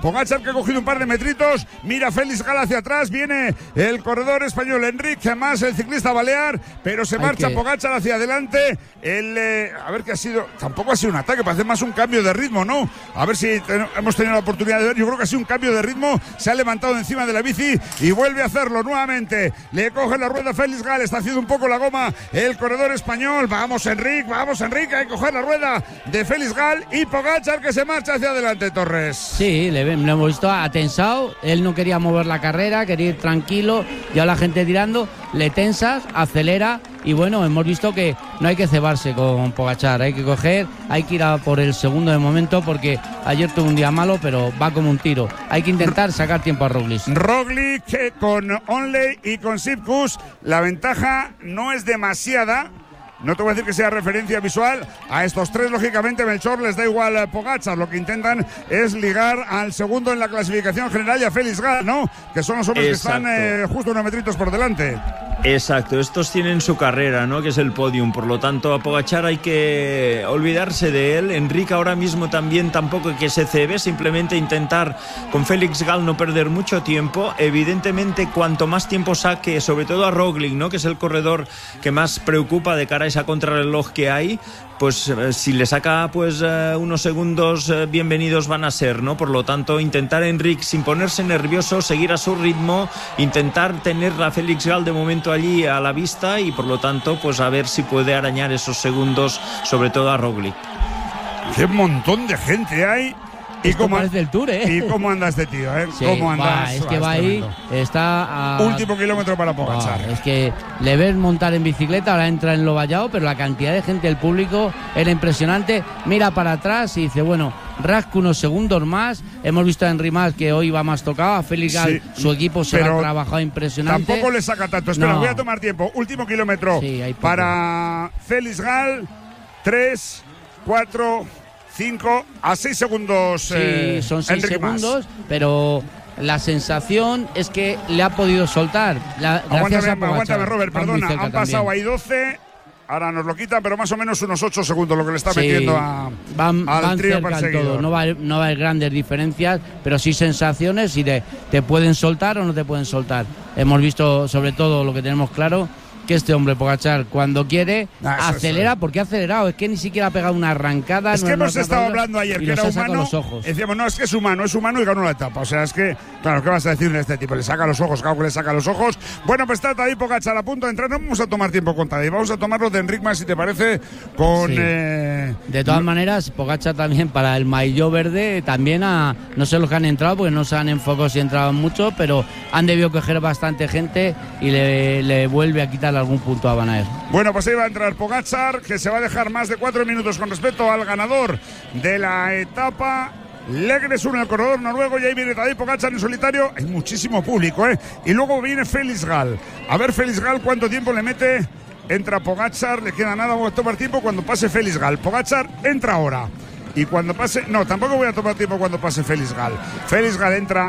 Pogačar que ha cogido un par de metritos, mira Félix Gal hacia atrás, viene el corredor español Enric Mas, el ciclista balear, pero se marcha que... Pogačar hacia adelante. El, eh, a ver qué ha sido, tampoco ha sido un ataque, parece más un cambio de ritmo, ¿no? A ver si ten, hemos tenido la oportunidad de ver, yo creo que ha sido un cambio de ritmo, se ha levantado encima de la bici y vuelve a hacerlo nuevamente, le coge la rueda Félix Gal, está haciendo un poco la goma el corredor español, vamos Enric, vamos Enric, hay que coger la rueda de Félix Gal y Pogačar que se marcha hacia adelante, Torres. Sí, le, le hemos visto atensado, él no quería mover la carrera, quería ir tranquilo, ya la gente tirando, le tensas, acelera y bueno, hemos visto que no hay que cebarse con Pogačar, hay que coger, hay que ir a por el segundo de momento porque ayer tuvo un día malo, pero va como un tiro, hay que intentar sacar tiempo a Roglic. Roglic con Onley y con Sipkus, la ventaja no es demasiada. No te voy a decir que sea referencia visual a estos tres, lógicamente Melchor les da igual a Pogačar, lo que intentan es ligar al segundo en la clasificación general y a Félix Gal, ¿no? Que son los hombres Exacto. que están eh, justo unos metritos por delante. Exacto, estos tienen su carrera, ¿no? Que es el podium, por lo tanto a Pogačar hay que olvidarse de él. Enric ahora mismo también tampoco hay que se cebe, simplemente intentar con Félix Gal no perder mucho tiempo. Evidentemente cuanto más tiempo saque, sobre todo a Roglic, ¿no? Que es el corredor que más preocupa de cara a esa contrarreloj que hay, pues eh, si le saca pues eh, unos segundos eh, bienvenidos van a ser, ¿no? Por lo tanto, intentar Enric sin ponerse nervioso, seguir a su ritmo, intentar tener a Félix Gal de momento allí a la vista y por lo tanto, pues a ver si puede arañar esos segundos, sobre todo a Roglic. ¡Qué montón de gente hay! ¿Y cómo, del Tour, ¿eh? ¿Y cómo anda este tío? ¿eh? Sí, ¿Cómo andas? Va, es que va ahí, está a... Último kilómetro para Pogačar. Es que le ves montar en bicicleta, ahora entra en lo vallado, pero la cantidad de gente, el público, era impresionante. Mira para atrás y dice, bueno, rasco unos segundos más. Hemos visto a Enric Mas que hoy va más tocado, a Félix Gal, sí, su equipo se ha trabajado impresionante. Tampoco le saca tanto. Espera, no. voy a tomar tiempo. Último kilómetro sí, para Félix Gal. Tres, cuatro... cinco a seis segundos. Sí, eh, son seis segundos, más. Pero la sensación es que le ha podido soltar. La, aguántame, aguántame, Robert, perdona. Han pasado también. Ahí doce, ahora nos lo quitan, pero más o menos unos ocho segundos lo que le está sí, metiendo a, van, al van trío cerca perseguidor. Todo. No va, a, no va a haber grandes diferencias, pero sí sensaciones y de, te pueden soltar o no te pueden soltar. Hemos visto, sobre todo, lo que tenemos claro, que este hombre Pogačar cuando quiere ah, acelera, es porque ha acelerado, es que ni siquiera ha pegado una arrancada. Es no que hemos estado hablando ayer que era humano, los ojos. Decíamos, no, es que es humano, es humano y ganó la etapa, o sea, es que, claro, ¿qué vas a decirle a este tipo? Le saca los ojos, claro que le saca los ojos. Bueno, pues está Tadej Pogačar a punto de entrar, no vamos a tomar tiempo con Tadej, vamos a tomarlo de Enric Mas, si te parece, con... Sí. Eh... De todas maneras, Pogačar también para el maillot verde, también a, no sé los que han entrado, porque no se han enfocado si entraban mucho, pero han debido coger bastante gente y le, le vuelve a quitar algún punto a Van Aert. Bueno, pues ahí va a entrar Pogačar, que se va a dejar más de cuatro minutos con respecto al ganador de la etapa. Legnes uno, el corredor noruego, y ahí viene Tadej Pogačar en solitario. Hay muchísimo público, ¿eh? Y luego viene Félix Gal. A ver Félix Gal cuánto tiempo le mete. Entra Pogačar, le queda nada, voy a tomar tiempo cuando pase Félix Gal. Pogačar entra ahora. Y cuando pase... No, tampoco voy a tomar tiempo cuando pase Félix Gal. Félix Gal entra...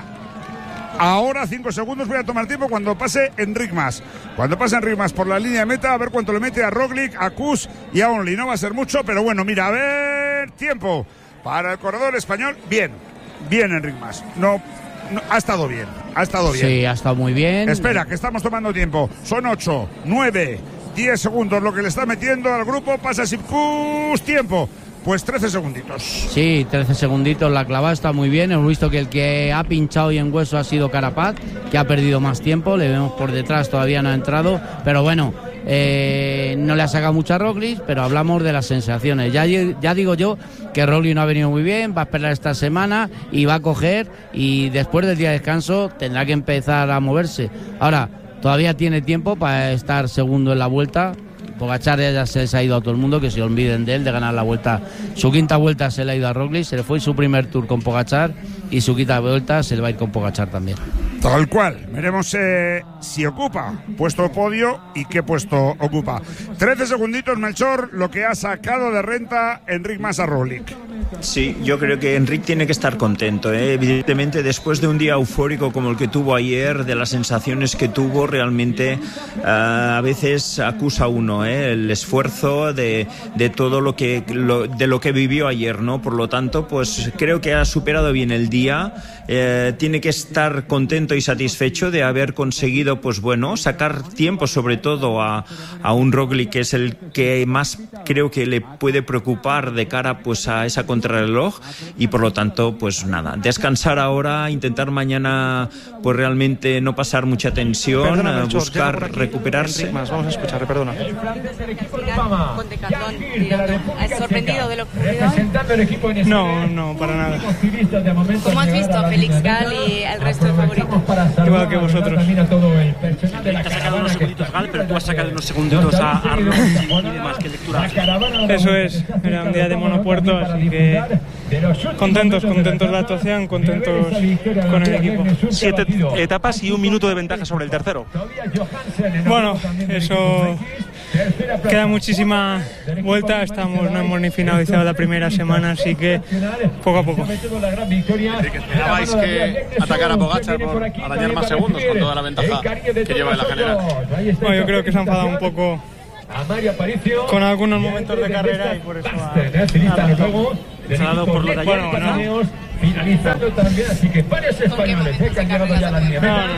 Ahora cinco segundos, voy a tomar tiempo cuando pase Enric Mas. Cuando pase Enric Mas por la línea de meta, a ver cuánto le mete a Roglic, a Kuss y a Onley. No va a ser mucho, pero bueno, mira, a ver, tiempo para el corredor español. Bien, bien Enric Mas. No, no, ha estado bien, ha estado bien. Sí, ha estado muy bien. Espera, que estamos tomando tiempo. Son ocho, nueve, diez segundos lo que le está metiendo al grupo. Pasa Sipkus, tiempo. Pues trece segunditos. Sí, trece segunditos, la clavada está muy bien. Hemos visto que el que ha pinchado y en hueso ha sido Carapaz, que ha perdido más tiempo. Le vemos por detrás, todavía no ha entrado. Pero bueno, eh, no le ha sacado mucho a Roglic, pero hablamos de las sensaciones. Ya, ya digo yo que Roglic no ha venido muy bien, va a esperar esta semana y va a coger. Y después del día de descanso tendrá que empezar a moverse. Ahora, todavía tiene tiempo para estar segundo en la vuelta. Pogačar ya se les ha ido a todo el mundo, que se olviden de él, de ganar la vuelta. Su quinta vuelta se le ha ido a Roglic, se le fue su primer tour con Pogačar y su quinta vuelta se le va a ir con Pogačar también. Tal cual. Veremos eh, si ocupa puesto podio y qué puesto ocupa. trece segunditos, Melchor, lo que ha sacado de renta Enric Mas a Roglic. Sí, yo creo que Enric tiene que estar contento, ¿eh? Evidentemente, después de un día eufórico como el que tuvo ayer, de las sensaciones que tuvo, realmente uh, a veces acusa uno ¿eh? el esfuerzo de, de todo lo que lo, de lo que vivió ayer, ¿no? Por lo tanto, pues creo que ha superado bien el día. Eh, tiene que estar contento y satisfecho de haber conseguido, pues bueno, sacar tiempo, sobre todo a, a un Roglic, que es el que más creo que le puede preocupar de cara pues a esa contrarreloj, y por lo tanto, pues nada, descansar ahora, intentar mañana pues realmente no pasar mucha tensión, Perdona, Melchor, buscar aquí, recuperarse. Más, vamos a escucharle, perdona. Con Decathlon, ¿has sorprendido de lo ocurrido hoy? No, no, para nada. ¿Cómo has visto a Felix Gall y el resto de favoritos? Igual que vosotros. Te has sacado unos segunditos Gall, pero tú has sacado unos segunditos a Arnold y demás. ¿Qué lectura haces? Eso es, era un día de monopuerto, así que contentos, contentos de la actuación, contentos con el equipo. Siete etapas y un minuto de ventaja sobre el tercero. Bueno, eso queda muchísima vuelta, estamos, no hemos ni finalizado la primera semana, así que poco a poco. ¿Esperabais que atacara a Pogačar por arañar más segundos con toda la ventaja que lleva en la general? Bueno, yo creo que se ha enfadado un poco con algunos momentos de carrera y por eso ha, Se ha dado por lo de ayer. bueno, no. Finalizando también, así que varios españoles eh, que han llegado ya a la línea. No,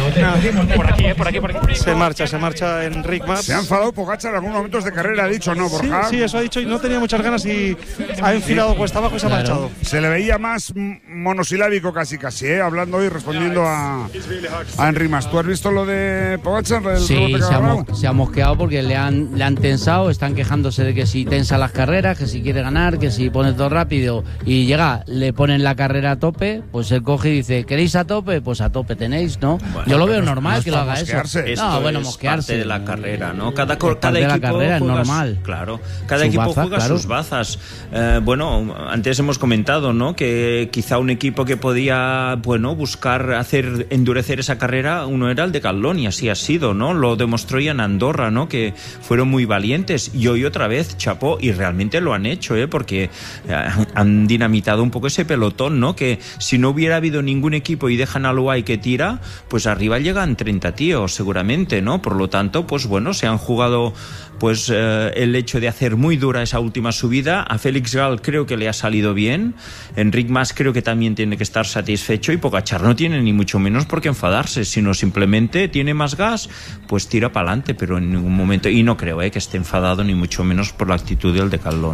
no, no. Por aquí, eh, por aquí, por aquí. Se marcha, se marcha Enric Mas. Se ha enfadado Pogačar en algunos momentos de carrera, ha dicho, ¿no, Borja? Sí, sí, eso ha dicho, y no tenía muchas ganas y ha enfilado cuesta abajo y se ha Claro. marchado. Se le veía más monosilábico casi casi, ¿eh? Hablando y respondiendo a, a Enric Mas. ¿Tú has visto lo de Pogačar? El Sí, rebote que se ha, dado? mo- se ha mosqueado porque le han, le han tensado, están quejándose de que si tensa las carreras, que si quiere ganar, que si pone todo rápido y llega, le ponen la carrera a tope, pues él coge y dice, ¿queréis a tope? Pues a tope tenéis, ¿no? Bueno, Yo lo veo no es- normal no es que lo para haga eso. mosquearse. Esto No, bueno, es mosquearse. parte de la carrera, ¿no? Cada, Es co- cada parte de la equipo carrera, es juega normal. su- claro, cada Sus equipo bazas, juega claro. sus bazas. Eh, bueno, antes hemos comentado, ¿no? Que quizá un equipo que podía, bueno, buscar hacer endurecer esa carrera, uno era el de Decathlon y así ha sido, ¿no? Lo demostró ya en Andorra, ¿no? Que fueron muy valientes y hoy otra vez chapó y realmente lo han hecho, ¿eh? Porque eh, han dinamitado un poco ese pelotón, ¿no? Que si no hubiera habido ningún equipo y dejan al Uruguay que tira, pues arriba llegan treinta tíos seguramente, ¿no? Por lo tanto, pues bueno, se han jugado pues eh, el hecho de hacer muy dura esa última subida. A Felix Gall creo que le ha salido bien, Enric Mas creo que también tiene que estar satisfecho y Pogačar no tiene ni mucho menos por qué enfadarse, sino simplemente tiene más gas, pues tira para adelante, pero en ningún momento, y no creo eh, que esté enfadado ni mucho menos por la actitud del Decathlon.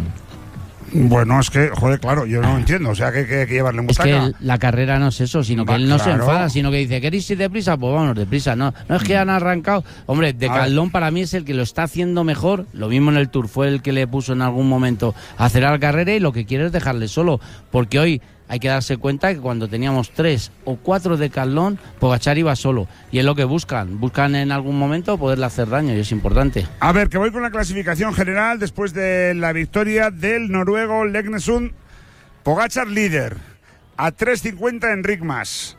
Bueno, es que, joder, claro, yo no entiendo. O sea, que hay que llevarle Es mucha que cara. el- la carrera no es eso, sino que Va, él no se claro. enfada, sino que dice, ¿queréis ir deprisa? Pues vámonos deprisa. No, no es que han arrancado. Hombre, Decathlon para mí es el que lo está haciendo mejor. Lo mismo en el Tour, fue el que le puso en algún momento a acelerar la carrera y lo que quiere es dejarle solo. Porque hoy hay que darse cuenta que cuando teníamos tres o cuatro Decathlon, Pogačar iba solo. Y es lo que buscan. Buscan en algún momento poderle hacer daño y es importante. A ver, que voy con la clasificación general después de la victoria del noruego Legnesund. Pogačar líder, a tres cincuenta Enric Mas.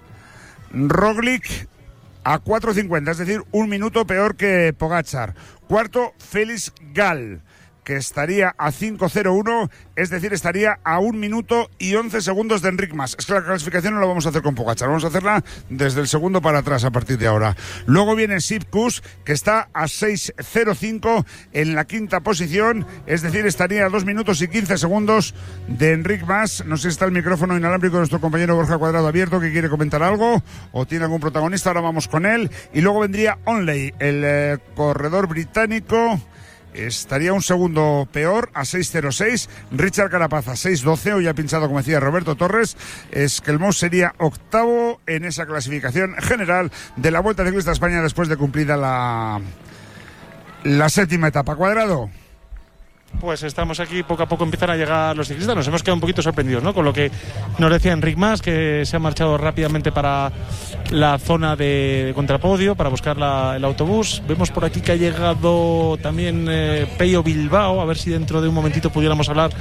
Roglic a cuatro cincuenta, es decir, un minuto peor que Pogačar. Cuarto, Felix Gall, que estaría a cinco cero uno, es decir, estaría a un minuto y once segundos de Enric Mas. Es que la clasificación no la vamos a hacer con Pogačar, vamos a hacerla desde el segundo para atrás a partir de ahora. Luego viene Sepp Kuss, que está a seis cero cinco en la quinta posición, es decir, estaría a dos minutos y quince segundos de Enric Mas. No sé si está el micrófono inalámbrico de nuestro compañero Borja Cuadrado abierto, que quiere comentar algo, o tiene algún protagonista, ahora vamos con él. Y luego vendría Onley, el eh, corredor británico. Estaría un segundo peor, a seis cero seis. Richard Carapaz a seis doce. Hoy ha pinchado, como decía Roberto Torres. Esquelmós sería octavo en esa clasificación general de la Vuelta Ciclista a España después de cumplida la, la séptima etapa. Cuadrado. Pues estamos aquí, poco a poco empiezan a llegar los ciclistas. Nos hemos quedado un poquito sorprendidos, ¿no? Con lo que nos decía Enric Mas, que se ha marchado rápidamente para la zona de, de contrapodio para buscar la, el autobús. Vemos por aquí que ha llegado también eh, Peyo Bilbao, a ver si dentro de un momentito pudiéramos hablar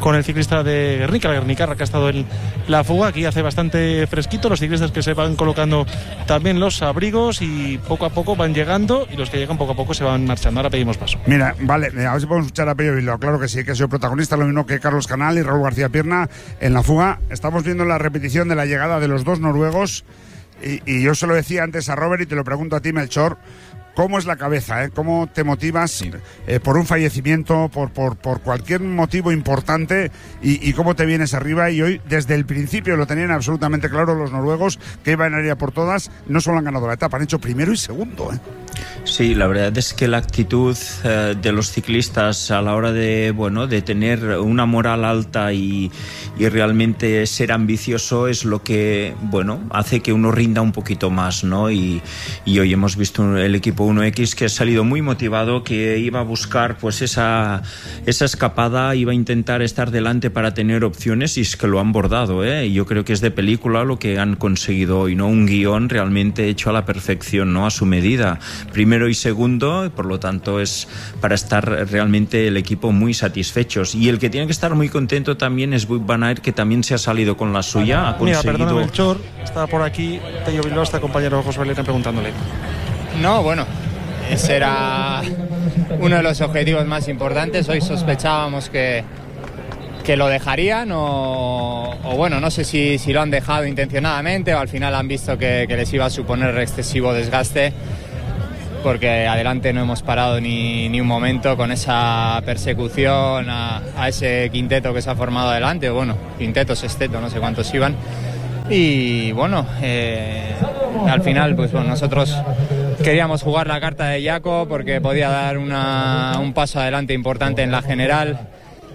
con el ciclista de Guernica, la Guernicarra, que ha estado en la fuga. Aquí hace bastante fresquito, los ciclistas que se van colocando también los abrigos y poco a poco van llegando, y los que llegan poco a poco se van marchando. Ahora pedimos paso. Mira, vale, a ver si podemos escuchar a Pello Bilbao. Claro que sí, que ha sido protagonista, lo mismo que Carlos Canal y Raúl García Pierna en la fuga. Estamos viendo la repetición de la llegada de los dos noruegos y, y yo se lo decía antes a Robert y te lo pregunto a ti, Melchor. ¿Cómo es la cabeza? Eh? ¿Cómo te motivas sí. eh, por un fallecimiento, por, por, por cualquier motivo importante y, y cómo te vienes arriba? Y hoy, desde el principio, lo tenían absolutamente claro los noruegos, que iban a ir a por todas. No solo han ganado la etapa, han hecho primero y segundo. ¿eh? Sí, la verdad es que la actitud eh, de los ciclistas a la hora de, bueno, de tener una moral alta y, y realmente ser ambicioso es lo que, bueno, hace que uno rinda un poquito más, ¿no? Y, y hoy hemos visto el equipo uno equis que ha salido muy motivado, que iba a buscar pues esa, esa escapada, iba a intentar estar delante para tener opciones, y es que lo han bordado, ¿eh? Yo creo que es de película lo que han conseguido hoy, ¿no? Un guión realmente hecho a la perfección, ¿no? A su medida. Primero y segundo, por lo tanto es para estar realmente el equipo muy satisfechos. Y el que tiene que estar muy contento también es Wout van Aert, que también se ha salido con la suya, ha conseguido... Mira, perdona, Melchor, está por aquí Pello Bilbao, está compañero José Valera preguntándole. No, bueno, ese era uno de los objetivos más importantes. Hoy sospechábamos que, que lo dejarían o, o bueno, no sé si, si lo han dejado intencionadamente o al final han visto que, que les iba a suponer excesivo desgaste, porque adelante no hemos parado ni, ni un momento con esa persecución a, a ese quinteto que se ha formado adelante, bueno, quinteto, sexteto, no sé cuántos iban. Y bueno, eh, al final pues bueno, nosotros queríamos jugar la carta de Jaco porque podía dar una, un paso adelante importante en la general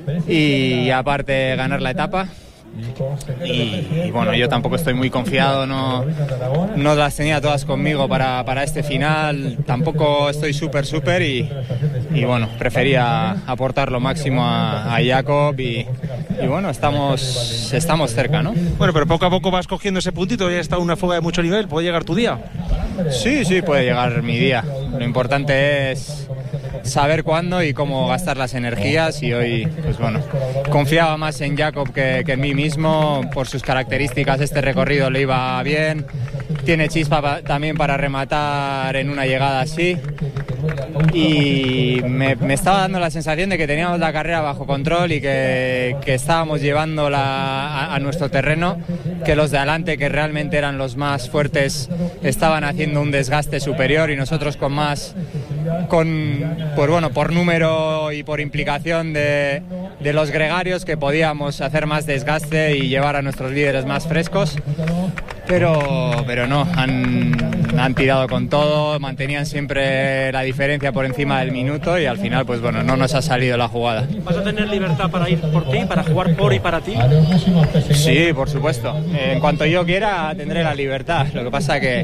y aparte ganar la etapa. Y, y bueno, yo tampoco estoy muy confiado, no, no las tenía todas conmigo para, para este final, tampoco estoy súper súper y, y bueno, prefería aportar lo máximo a, a Jacob y, y bueno, estamos, estamos cerca, ¿no? Bueno, pero poco a poco vas cogiendo ese puntito, ya está una fuga de mucho nivel, ¿puede llegar tu día? Sí, sí, puede llegar mi día, lo importante es saber cuándo y cómo gastar las energías y hoy, pues bueno, confiaba más en Jacob que, que en mí mismo, por sus características este recorrido le iba bien, tiene chispa pa, también para rematar en una llegada así y me, me estaba dando la sensación de que teníamos la carrera bajo control y que, que estábamos llevándola a, a nuestro terreno, que los de adelante, que realmente eran los más fuertes, estaban haciendo un desgaste superior y nosotros con más, con, por, bueno, por número y por implicación de, de los gregarios, que podíamos hacer más desgaste y llevar a nuestros líderes más frescos. Pero, pero no, han, han tirado con todo, mantenían siempre la diferencia por encima del minuto y al final, pues bueno, no nos ha salido la jugada. ¿Vas a tener libertad para ir por ti, para jugar por y para ti? Sí, por supuesto. En cuanto yo quiera, tendré la libertad. Lo que pasa que,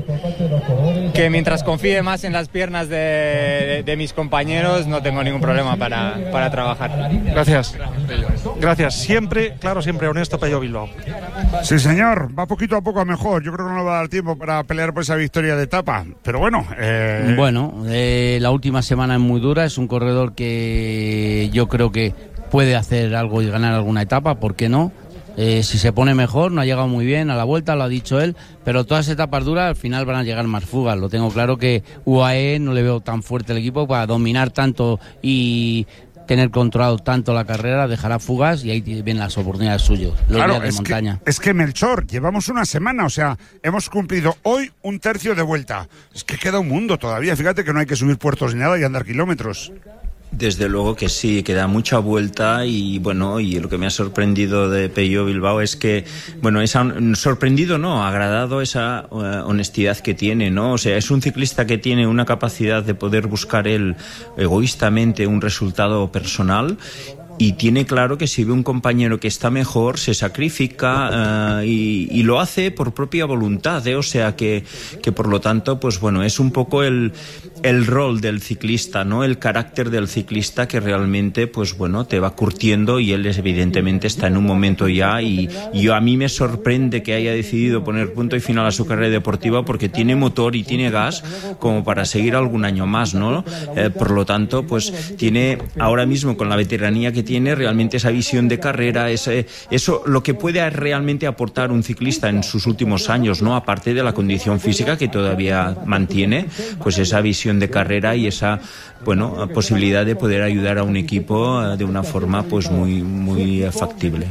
que mientras confíe más en las piernas de, de, de mis compañeros, no tengo ningún problema para, para trabajar. Gracias. Gracias. Siempre, claro, siempre honesto, Pello Bilbao. Sí, señor. Va poquito a poco a mejor. Yo creo que no le va a dar tiempo para pelear por esa victoria de etapa. Pero bueno. Eh... Bueno, eh, la última semana es muy dura. Es un corredor que yo creo que puede hacer algo y ganar alguna etapa. ¿Por qué no? Eh, si se pone mejor, no ha llegado muy bien a la vuelta, lo ha dicho él, pero todas etapas duras al final van a llegar más fugas. Lo tengo claro que U A E no le veo tan fuerte el equipo para dominar tanto y tener controlado tanto la carrera, dejará fugas y ahí vienen las oportunidades suyas, los claro, días de es montaña. Que, es que Melchor, llevamos una semana, o sea, hemos cumplido hoy un tercio de vuelta. Es que queda un mundo todavía, fíjate que no hay que subir puertos ni nada y andar kilómetros. Desde luego que sí, que da mucha vuelta y bueno, y lo que me ha sorprendido de Pello Bilbao es que, bueno, esa, sorprendido no, agradado esa uh, honestidad que tiene, ¿no? O sea, es un ciclista que tiene una capacidad de poder buscar él egoístamente un resultado personal. Y tiene claro que si ve un compañero que está mejor, se sacrifica uh, y, y lo hace por propia voluntad, ¿eh? O sea que, que por lo tanto, pues bueno, es un poco el, el rol del ciclista, ¿no? El carácter del ciclista que realmente, pues bueno, te va curtiendo y él es, evidentemente está en un momento ya y, y yo, a mí me sorprende que haya decidido poner punto y final a su carrera deportiva porque tiene motor y tiene gas como para seguir algún año más, ¿no? Eh, por lo tanto, pues tiene ahora mismo con la veteranía que tiene realmente esa visión de carrera, ese, eso, lo que puede realmente aportar un ciclista en sus últimos años, ¿no? Aparte de la condición física que todavía mantiene, pues esa visión de carrera y esa, bueno, posibilidad de poder ayudar a un equipo de una forma pues muy, muy factible.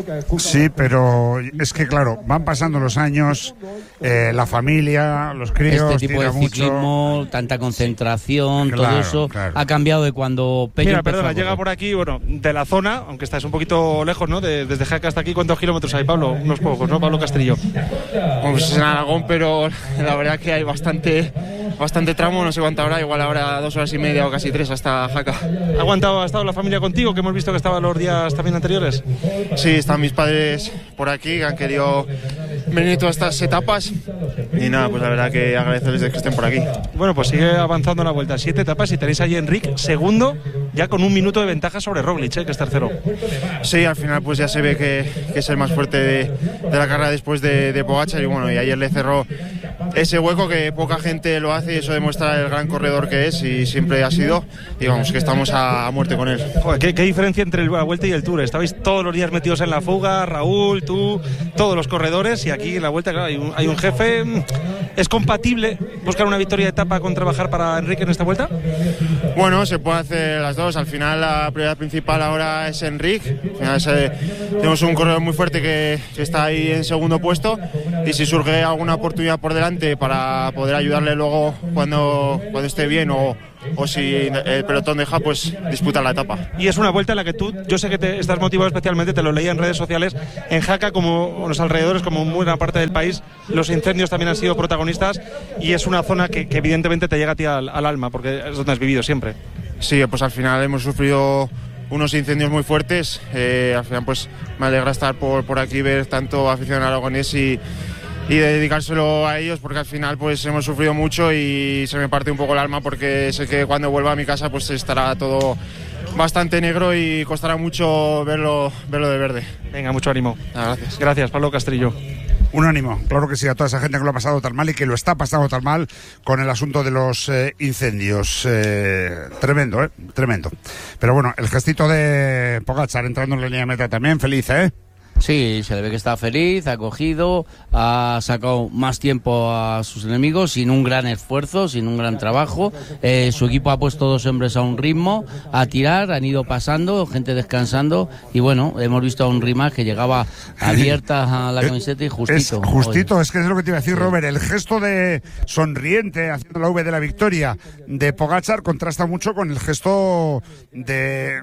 Sí, pero es que claro, van pasando los años, eh, la familia, los críos, este tipo de ciclismo, mucho. Tanta concentración, claro, todo eso claro. ha cambiado de cuando Pello Mira, perdona, llega por aquí, bueno, de la zona, aunque estás un poquito lejos, ¿no? De, desde Jaca hasta aquí, ¿cuántos kilómetros hay, Pablo? Unos pocos, ¿no? Pablo Castrillo. Pues es en Aragón, pero la verdad que hay bastante, bastante tramo, no sé cuánto habrá, igual habrá dos horas y media o casi tres hasta Jaca. ¿Ha aguantado, ha estado la familia contigo, que hemos visto que estaba los días también anteriores? Sí, están mis padres por aquí, que han querido venir todas estas etapas y nada, pues la verdad que agradecerles de que estén por aquí. Bueno, pues sigue avanzando la vuelta, siete etapas y tenéis allí Enric segundo, ya con un minuto de ventaja sobre Roglic, ¿eh? Que es tercero. Sí, al final pues ya se ve que, que es el más fuerte de, de la carrera después de, de Pogačar y bueno, y ayer le cerró ese hueco que poca gente lo hace y eso demuestra el gran corredor que es y siempre ha sido y vamos, que estamos a, a muerte con él. Joder, ¿qué, qué diferencia entre la Vuelta y el Tour? Estabais todos los días metidos en la fuga, Raúl, tú, todos los corredores y aquí en la Vuelta, claro, hay un, hay un jefe. ¿Es compatible buscar una victoria de etapa con trabajar para Enric en esta Vuelta? Bueno, se puede hacer las dos. Al final la prioridad principal ahora es Enric. Al final es, eh, tenemos un corredor muy fuerte que, que está ahí en segundo puesto y si surge alguna oportunidad por delante para poder ayudarle luego cuando, cuando esté bien o o si el pelotón deja, pues disputa la etapa. Y es una vuelta en la que tú, yo sé que te estás motivado especialmente, te lo leía en redes sociales, en Jaca, como los alrededores, como en buena parte del país, los incendios también han sido protagonistas y es una zona que, que evidentemente te llega a ti al, al alma, porque es donde has vivido siempre. Sí, pues al final hemos sufrido unos incendios muy fuertes, eh, al final pues me alegra estar por, por aquí, ver tanto afición aragonés y y de dedicárselo a ellos porque al final pues hemos sufrido mucho y se me parte un poco el alma porque sé que cuando vuelva a mi casa pues estará todo bastante negro y costará mucho verlo, verlo de verde. Venga, mucho ánimo. Ah, gracias. Gracias, Pablo Castrillo. Un ánimo, claro que sí, a toda esa gente que lo ha pasado tan mal y que lo está pasando tan mal con el asunto de los eh, incendios. Eh, tremendo, ¿eh? Tremendo. Pero bueno, el gestito de Pogačar entrando en la línea de meta también, feliz, ¿eh? Sí, se le ve que está feliz, ha cogido, ha sacado más tiempo a sus enemigos sin un gran esfuerzo, sin un gran trabajo. Eh, su equipo ha puesto dos hombres a un ritmo, a tirar, han ido pasando, gente descansando y bueno, hemos visto a un Rimas que llegaba abierta a la camiseta y justito. Es justito, oye. Es que es lo que te iba a decir, sí. Robert, el gesto de sonriente haciendo la V de la victoria de Pogačar contrasta mucho con el gesto de,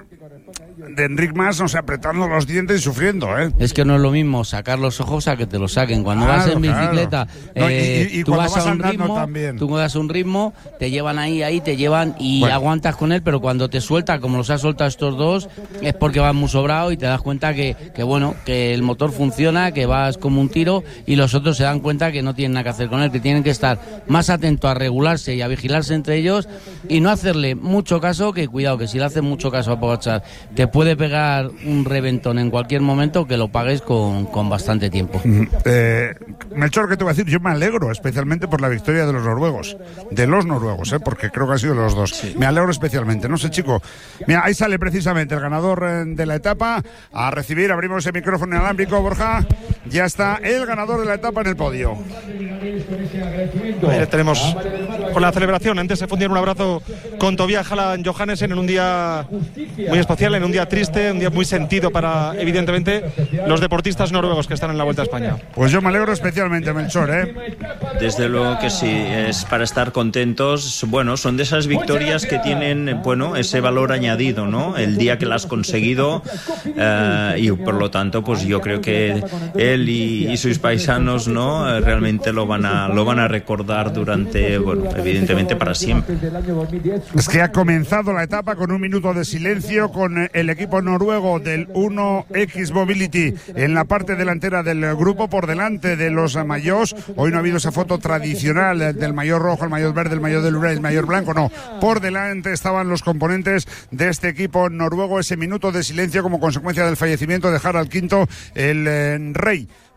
de Enric Mas, o sea, apretando los dientes y sufriendo, ¿eh? Es que no es lo mismo sacar los ojos a que te lo saquen. Cuando claro, vas en bicicleta, claro. eh, no, y, y, y tú vas, vas a un ritmo, también. tú das un ritmo, te llevan ahí, ahí, te llevan y bueno. aguantas con él, pero cuando te suelta, como los ha soltado estos dos, es porque vas muy sobrado y te das cuenta que, que bueno, que el motor funciona, que vas como un tiro y los otros se dan cuenta que no tienen nada que hacer con él, que tienen que estar más atentos a regularse y a vigilarse entre ellos y no hacerle mucho caso, que cuidado, que si le haces mucho caso a Pogačar, te puede pegar un reventón en cualquier momento que lo pagues con, con bastante tiempo. Eh, Melchor, ¿qué te voy a decir? Yo me alegro especialmente por la victoria de los noruegos, de los noruegos, ¿eh? Porque creo que han sido los dos. Sí. Me alegro especialmente, no sé, chico. Mira, ahí sale precisamente el ganador de la etapa a recibir, abrimos el micrófono inalámbrico, Borja, ya está el ganador de la etapa en el podio. Ahí tenemos con la celebración, antes se fundieron un abrazo con Tobias Halland Johannesen en un día muy especial, en un día triste, un día muy sentido para, evidentemente, los deportistas noruegos que están en la Vuelta a España. Pues yo me alegro especialmente, Melchor, ¿eh? Desde luego que sí, es para estar contentos. Bueno, son de esas victorias que tienen, bueno, ese valor añadido, ¿no? El día que las has conseguido eh, y por lo tanto, pues yo creo que él y, y sus paisanos, ¿no? Eh, realmente lo van a lo van a recordar durante, bueno, evidentemente para siempre. Es que ha comenzado la etapa con un minuto de silencio con el equipo noruego del uno X Mobility en la parte delantera del grupo por delante de los maillots. Hoy no ha habido esa foto tradicional del maillot rojo, el maillot verde, el maillot del Uruguay, el maillot blanco, no. Por delante estaban los componentes de este equipo noruego, ese minuto de silencio como consecuencia del fallecimiento de Harald Quinto, el eh, rey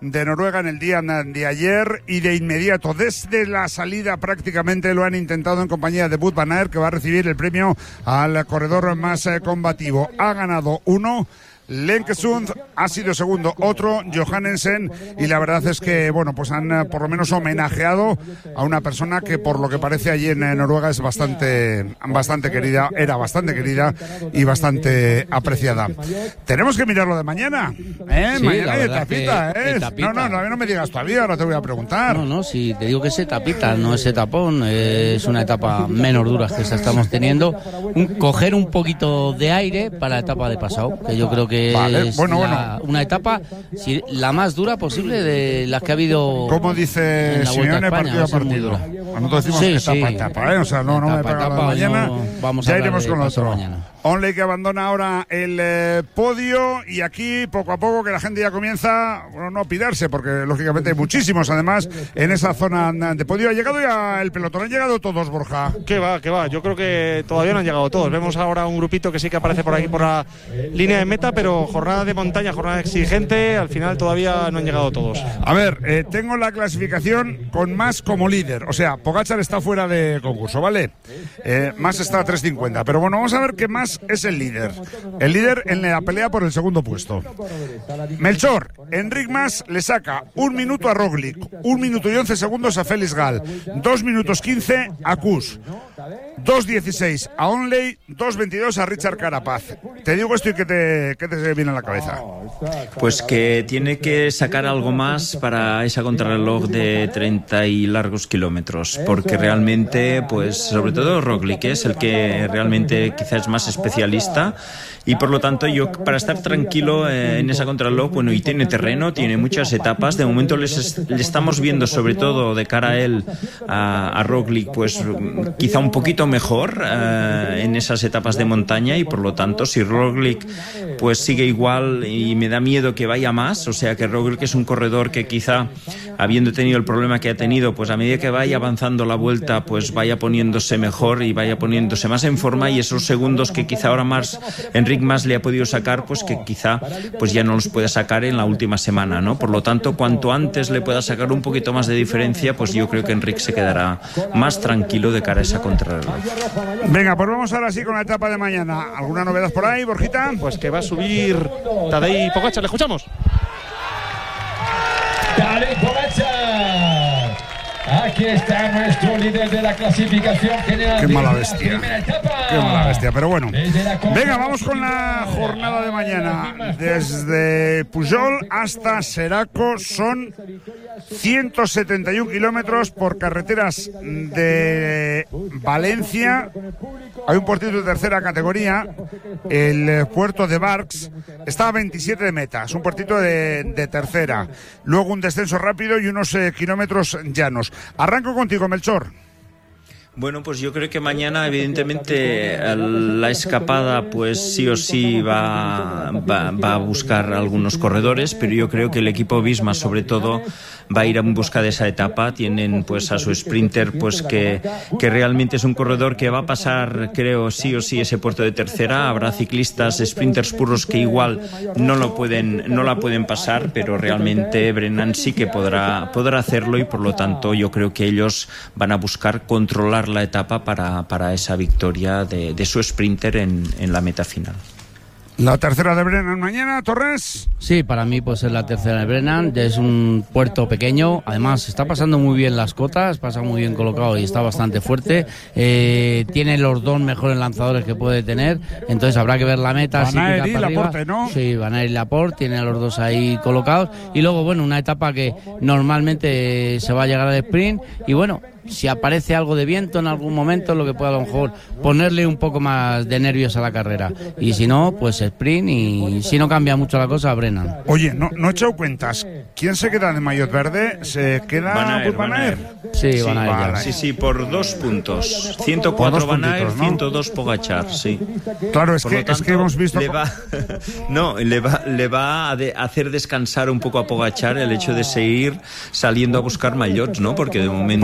de Noruega en el día de ayer, y de inmediato, desde la salida prácticamente lo han intentado en compañía de Wout van Aert, que va a recibir el premio al corredor más eh, combativo. Ha ganado uno, Lenkesund ha sido segundo, otro, Johannesen, y la verdad es que, bueno, pues han eh, por lo menos homenajeado a una persona que por lo que parece allí en eh, Noruega es bastante, bastante querida, era bastante querida y bastante apreciada. Tenemos que mirar lo de mañana, ¿eh? Sí, mañana hay verdad etapita, que ¿eh? etapita. No, no, no, no me digas todavía, ahora te voy a preguntar. No, no, si te digo que es etapita, no es etapón, es una etapa menos dura que esta estamos teniendo. Un, coger un poquito de aire para la etapa de pasado, que yo creo que vale, es bueno, la, bueno. una etapa si, la más dura posible de las que ha habido. Como dice Simeone, partido a partido. Nosotros decimos sí, etapa sí. etapa, ¿eh? O sea, no, no me pega la mañana. No, vamos ya a iremos con lo otro. Mañana. Onley que abandona ahora el eh, podio, y aquí poco a poco que la gente ya comienza, bueno, no a pirarse, porque lógicamente hay muchísimos además en esa zona de podio. Ha llegado ya el pelotón, han llegado todos, Borja. Que va, que va, yo creo que todavía no han llegado todos. Vemos ahora un grupito que sí que aparece por aquí por la línea de meta, pero jornada de montaña, jornada exigente, al final todavía no han llegado todos. A ver, eh, tengo la clasificación con Mas como líder, o sea, Pogačar está fuera de concurso, ¿vale? Eh, Mas está a tres cincuenta, pero bueno, vamos a ver que Mas es el líder. El líder en la pelea por el segundo puesto. Melchor, Enric Mas le saca un minuto a Roglic, un minuto y once segundos a Félix Gal, dos minutos quince a Kuss, dos dieciséis a Onley, dos veintidós a Richard Carapaz. Te digo esto y que te, que te viene a la cabeza. Pues que tiene que sacar algo más para esa contrarreloj de treinta y largos kilómetros, porque realmente, pues sobre todo Roglic es el que realmente quizás es más especialista, y por lo tanto yo, para estar tranquilo eh, en esa contrarreloj, bueno, y tiene terreno, tiene muchas etapas, de momento les, le estamos viendo sobre todo de cara a él, a, a Roglic, pues quizá un poquito mejor eh, en esas etapas de montaña, y por lo tanto si Roglic pues sigue igual, y me da miedo que vaya más, o sea que Roglic es un corredor que quizá, habiendo tenido el problema que ha tenido, pues a medida que vaya avanzando la vuelta, pues vaya poniéndose mejor y vaya poniéndose más en forma, y esos segundos que quizá ahora más Enric Mas le ha podido sacar, pues que quizá pues ya no los puede sacar en la última semana, ¿no? Por lo tanto, cuanto antes le pueda sacar un poquito más de diferencia, pues yo creo que Enric se quedará más tranquilo de cara a esa contrarreloj. Venga, pues vamos ahora sí con la etapa de mañana. ¿Alguna novedad por ahí, Borjita? Pues que va a subir Tadej Pogačar, le escuchamos. Tadej Pogačar. Aquí está nuestro líder de la clasificación general. Qué mala bestia. Qué mala bestia, pero bueno. Venga, vamos con la jornada de mañana. Desde Pujol hasta Seraco son ciento setenta y un kilómetros por carreteras de Valencia. Hay un puertito de tercera categoría, el puerto de Barx, está a veintisiete de meta, es un puertito de, de tercera. Luego un descenso rápido y unos eh, kilómetros llanos. Arranco contigo, Melchor. Bueno, pues yo creo que mañana, evidentemente, la escapada, pues sí o sí va, va, va a buscar algunos corredores, pero yo creo que el equipo Visma, sobre todo, va a ir en busca de esa etapa. Tienen pues a su sprinter, pues que, que realmente es un corredor que va a pasar, creo, sí o sí ese puerto de tercera. Habrá ciclistas, sprinters puros que igual no lo pueden, no la pueden pasar, pero realmente Brennan sí que podrá, podrá hacerlo, y por lo tanto yo creo que ellos van a buscar controlar la etapa para, para esa victoria de, de su sprinter en, en la meta final. La tercera de Brennan mañana, Torres. Sí, para mí pues es la tercera de Brennan. Es un puerto pequeño, además está pasando muy bien las cotas, pasa muy bien colocado y está bastante fuerte. Eh, tiene los dos mejores lanzadores que puede tener, entonces habrá que ver la meta. Van a ir y Laporte, ¿no? Sí, Van a ir y Laporte, tiene a los dos ahí colocados. Y luego, bueno, una etapa que normalmente se va a llegar al sprint, y bueno, si aparece algo de viento en algún momento, lo que pueda a lo mejor ponerle un poco más de nervios a la carrera, y si no, pues sprint, y si no cambia mucho la cosa, Brennan. Oye, no, no he echado cuentas. ¿Quién se queda de maillot verde? ¿Se queda Van Aert? Van Aert? Sí, sí, Van Aert, vale. sí, sí, por dos puntos. ciento cuatro Van Aert, ¿no? ciento dos Pogačar, sí. Claro, es por que, tanto, es que hemos visto... Le va, no, le va, le va a de, hacer descansar un poco a Pogačar el hecho de seguir saliendo a buscar maillots, ¿no? Porque de momento bueno,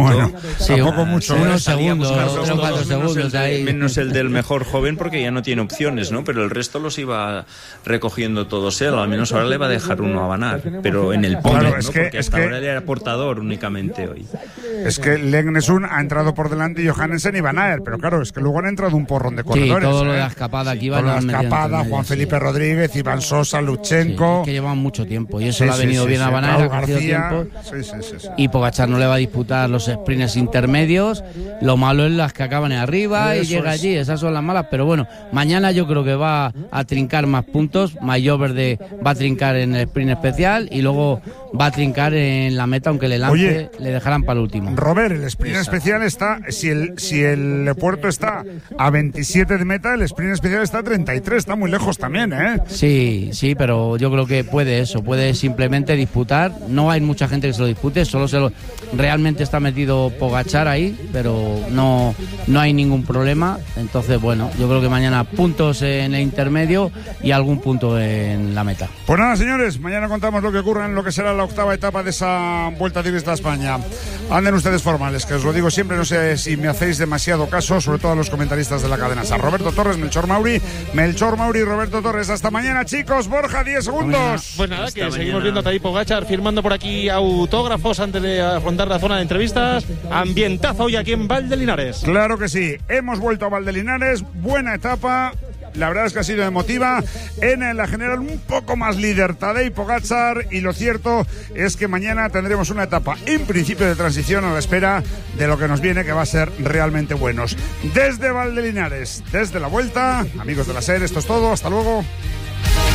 Sí, tampoco mucho. sí, ¿eh? unos segundos, Buscarlos tres o todos, cuatro menos segundos el de- ahí. menos el del mejor joven porque ya no tiene opciones, ¿no? Pero el resto los iba recogiendo todos él. Al menos ahora le va a dejar uno a Van Aert, pero en el podio, Claro, ¿no? es que- Porque es hasta que- ahora él era portador únicamente hoy. Es que Legnesun ha entrado por delante y Johannesen y Van Aert, pero claro, es que luego han entrado un porrón de Sí, corredores. todo lo de ¿eh? la escapada aquí va Con la lo han metido escapada, entre Juan medias, Felipe sí. Rodríguez, Iván Sosa, Luchenko. Sí, que llevan mucho tiempo y eso Sí, le ha sí, venido sí, bien sí. a Van Aert, Raúl ha cogido García. tiempo. Sí, sí, sí, sí. Y Pogačar no le va a disputar los sprints intermedios. Lo malo es las que acaban en arriba y Eso llega es. allí, esas son las malas. Pero bueno, mañana yo creo que va a trincar más puntos. Mayoverde va a trincar en el sprint especial y luego va a trincar en la meta, aunque le lance, Oye, le dejarán para el último. Robert, el sprint especial está, si el, si el puerto está a veintisiete de meta, el sprint especial está a treinta y tres, está muy lejos también, ¿eh? Sí, sí, pero yo creo que puede eso, puede simplemente disputar. No hay mucha gente que se lo dispute, solo se lo realmente está metido Pogačar ahí, pero no, no hay ningún problema. Entonces, bueno, yo creo que mañana puntos en el intermedio y algún punto en la meta. Pues nada, señores, mañana contamos lo que ocurra en lo que será la octava etapa de esa Vuelta Ciclista a España. Anden ustedes formales, que os lo digo siempre, no sé si me hacéis demasiado caso, sobre todo a los comentaristas de la cadena S A R. Roberto Torres, Melchor Mauri, Melchor Mauri, Roberto Torres. Hasta mañana, chicos. Borja, diez segundos. Pues nada, que Hasta seguimos mañana. viendo a Tadej Pogačar firmando por aquí autógrafos antes de afrontar la zona de entrevistas. Ambientazo hoy aquí en Valdelinares. Claro que sí, hemos vuelto a Valdelinares, buena etapa. La verdad es que ha sido emotiva. En la general un poco más líder Tadej Pogačar, y lo cierto es que mañana tendremos una etapa en principio de transición a la espera de lo que nos viene, que va a ser realmente buenos. Desde Valdelinares, desde la Vuelta, amigos de la SER, esto es todo, hasta luego.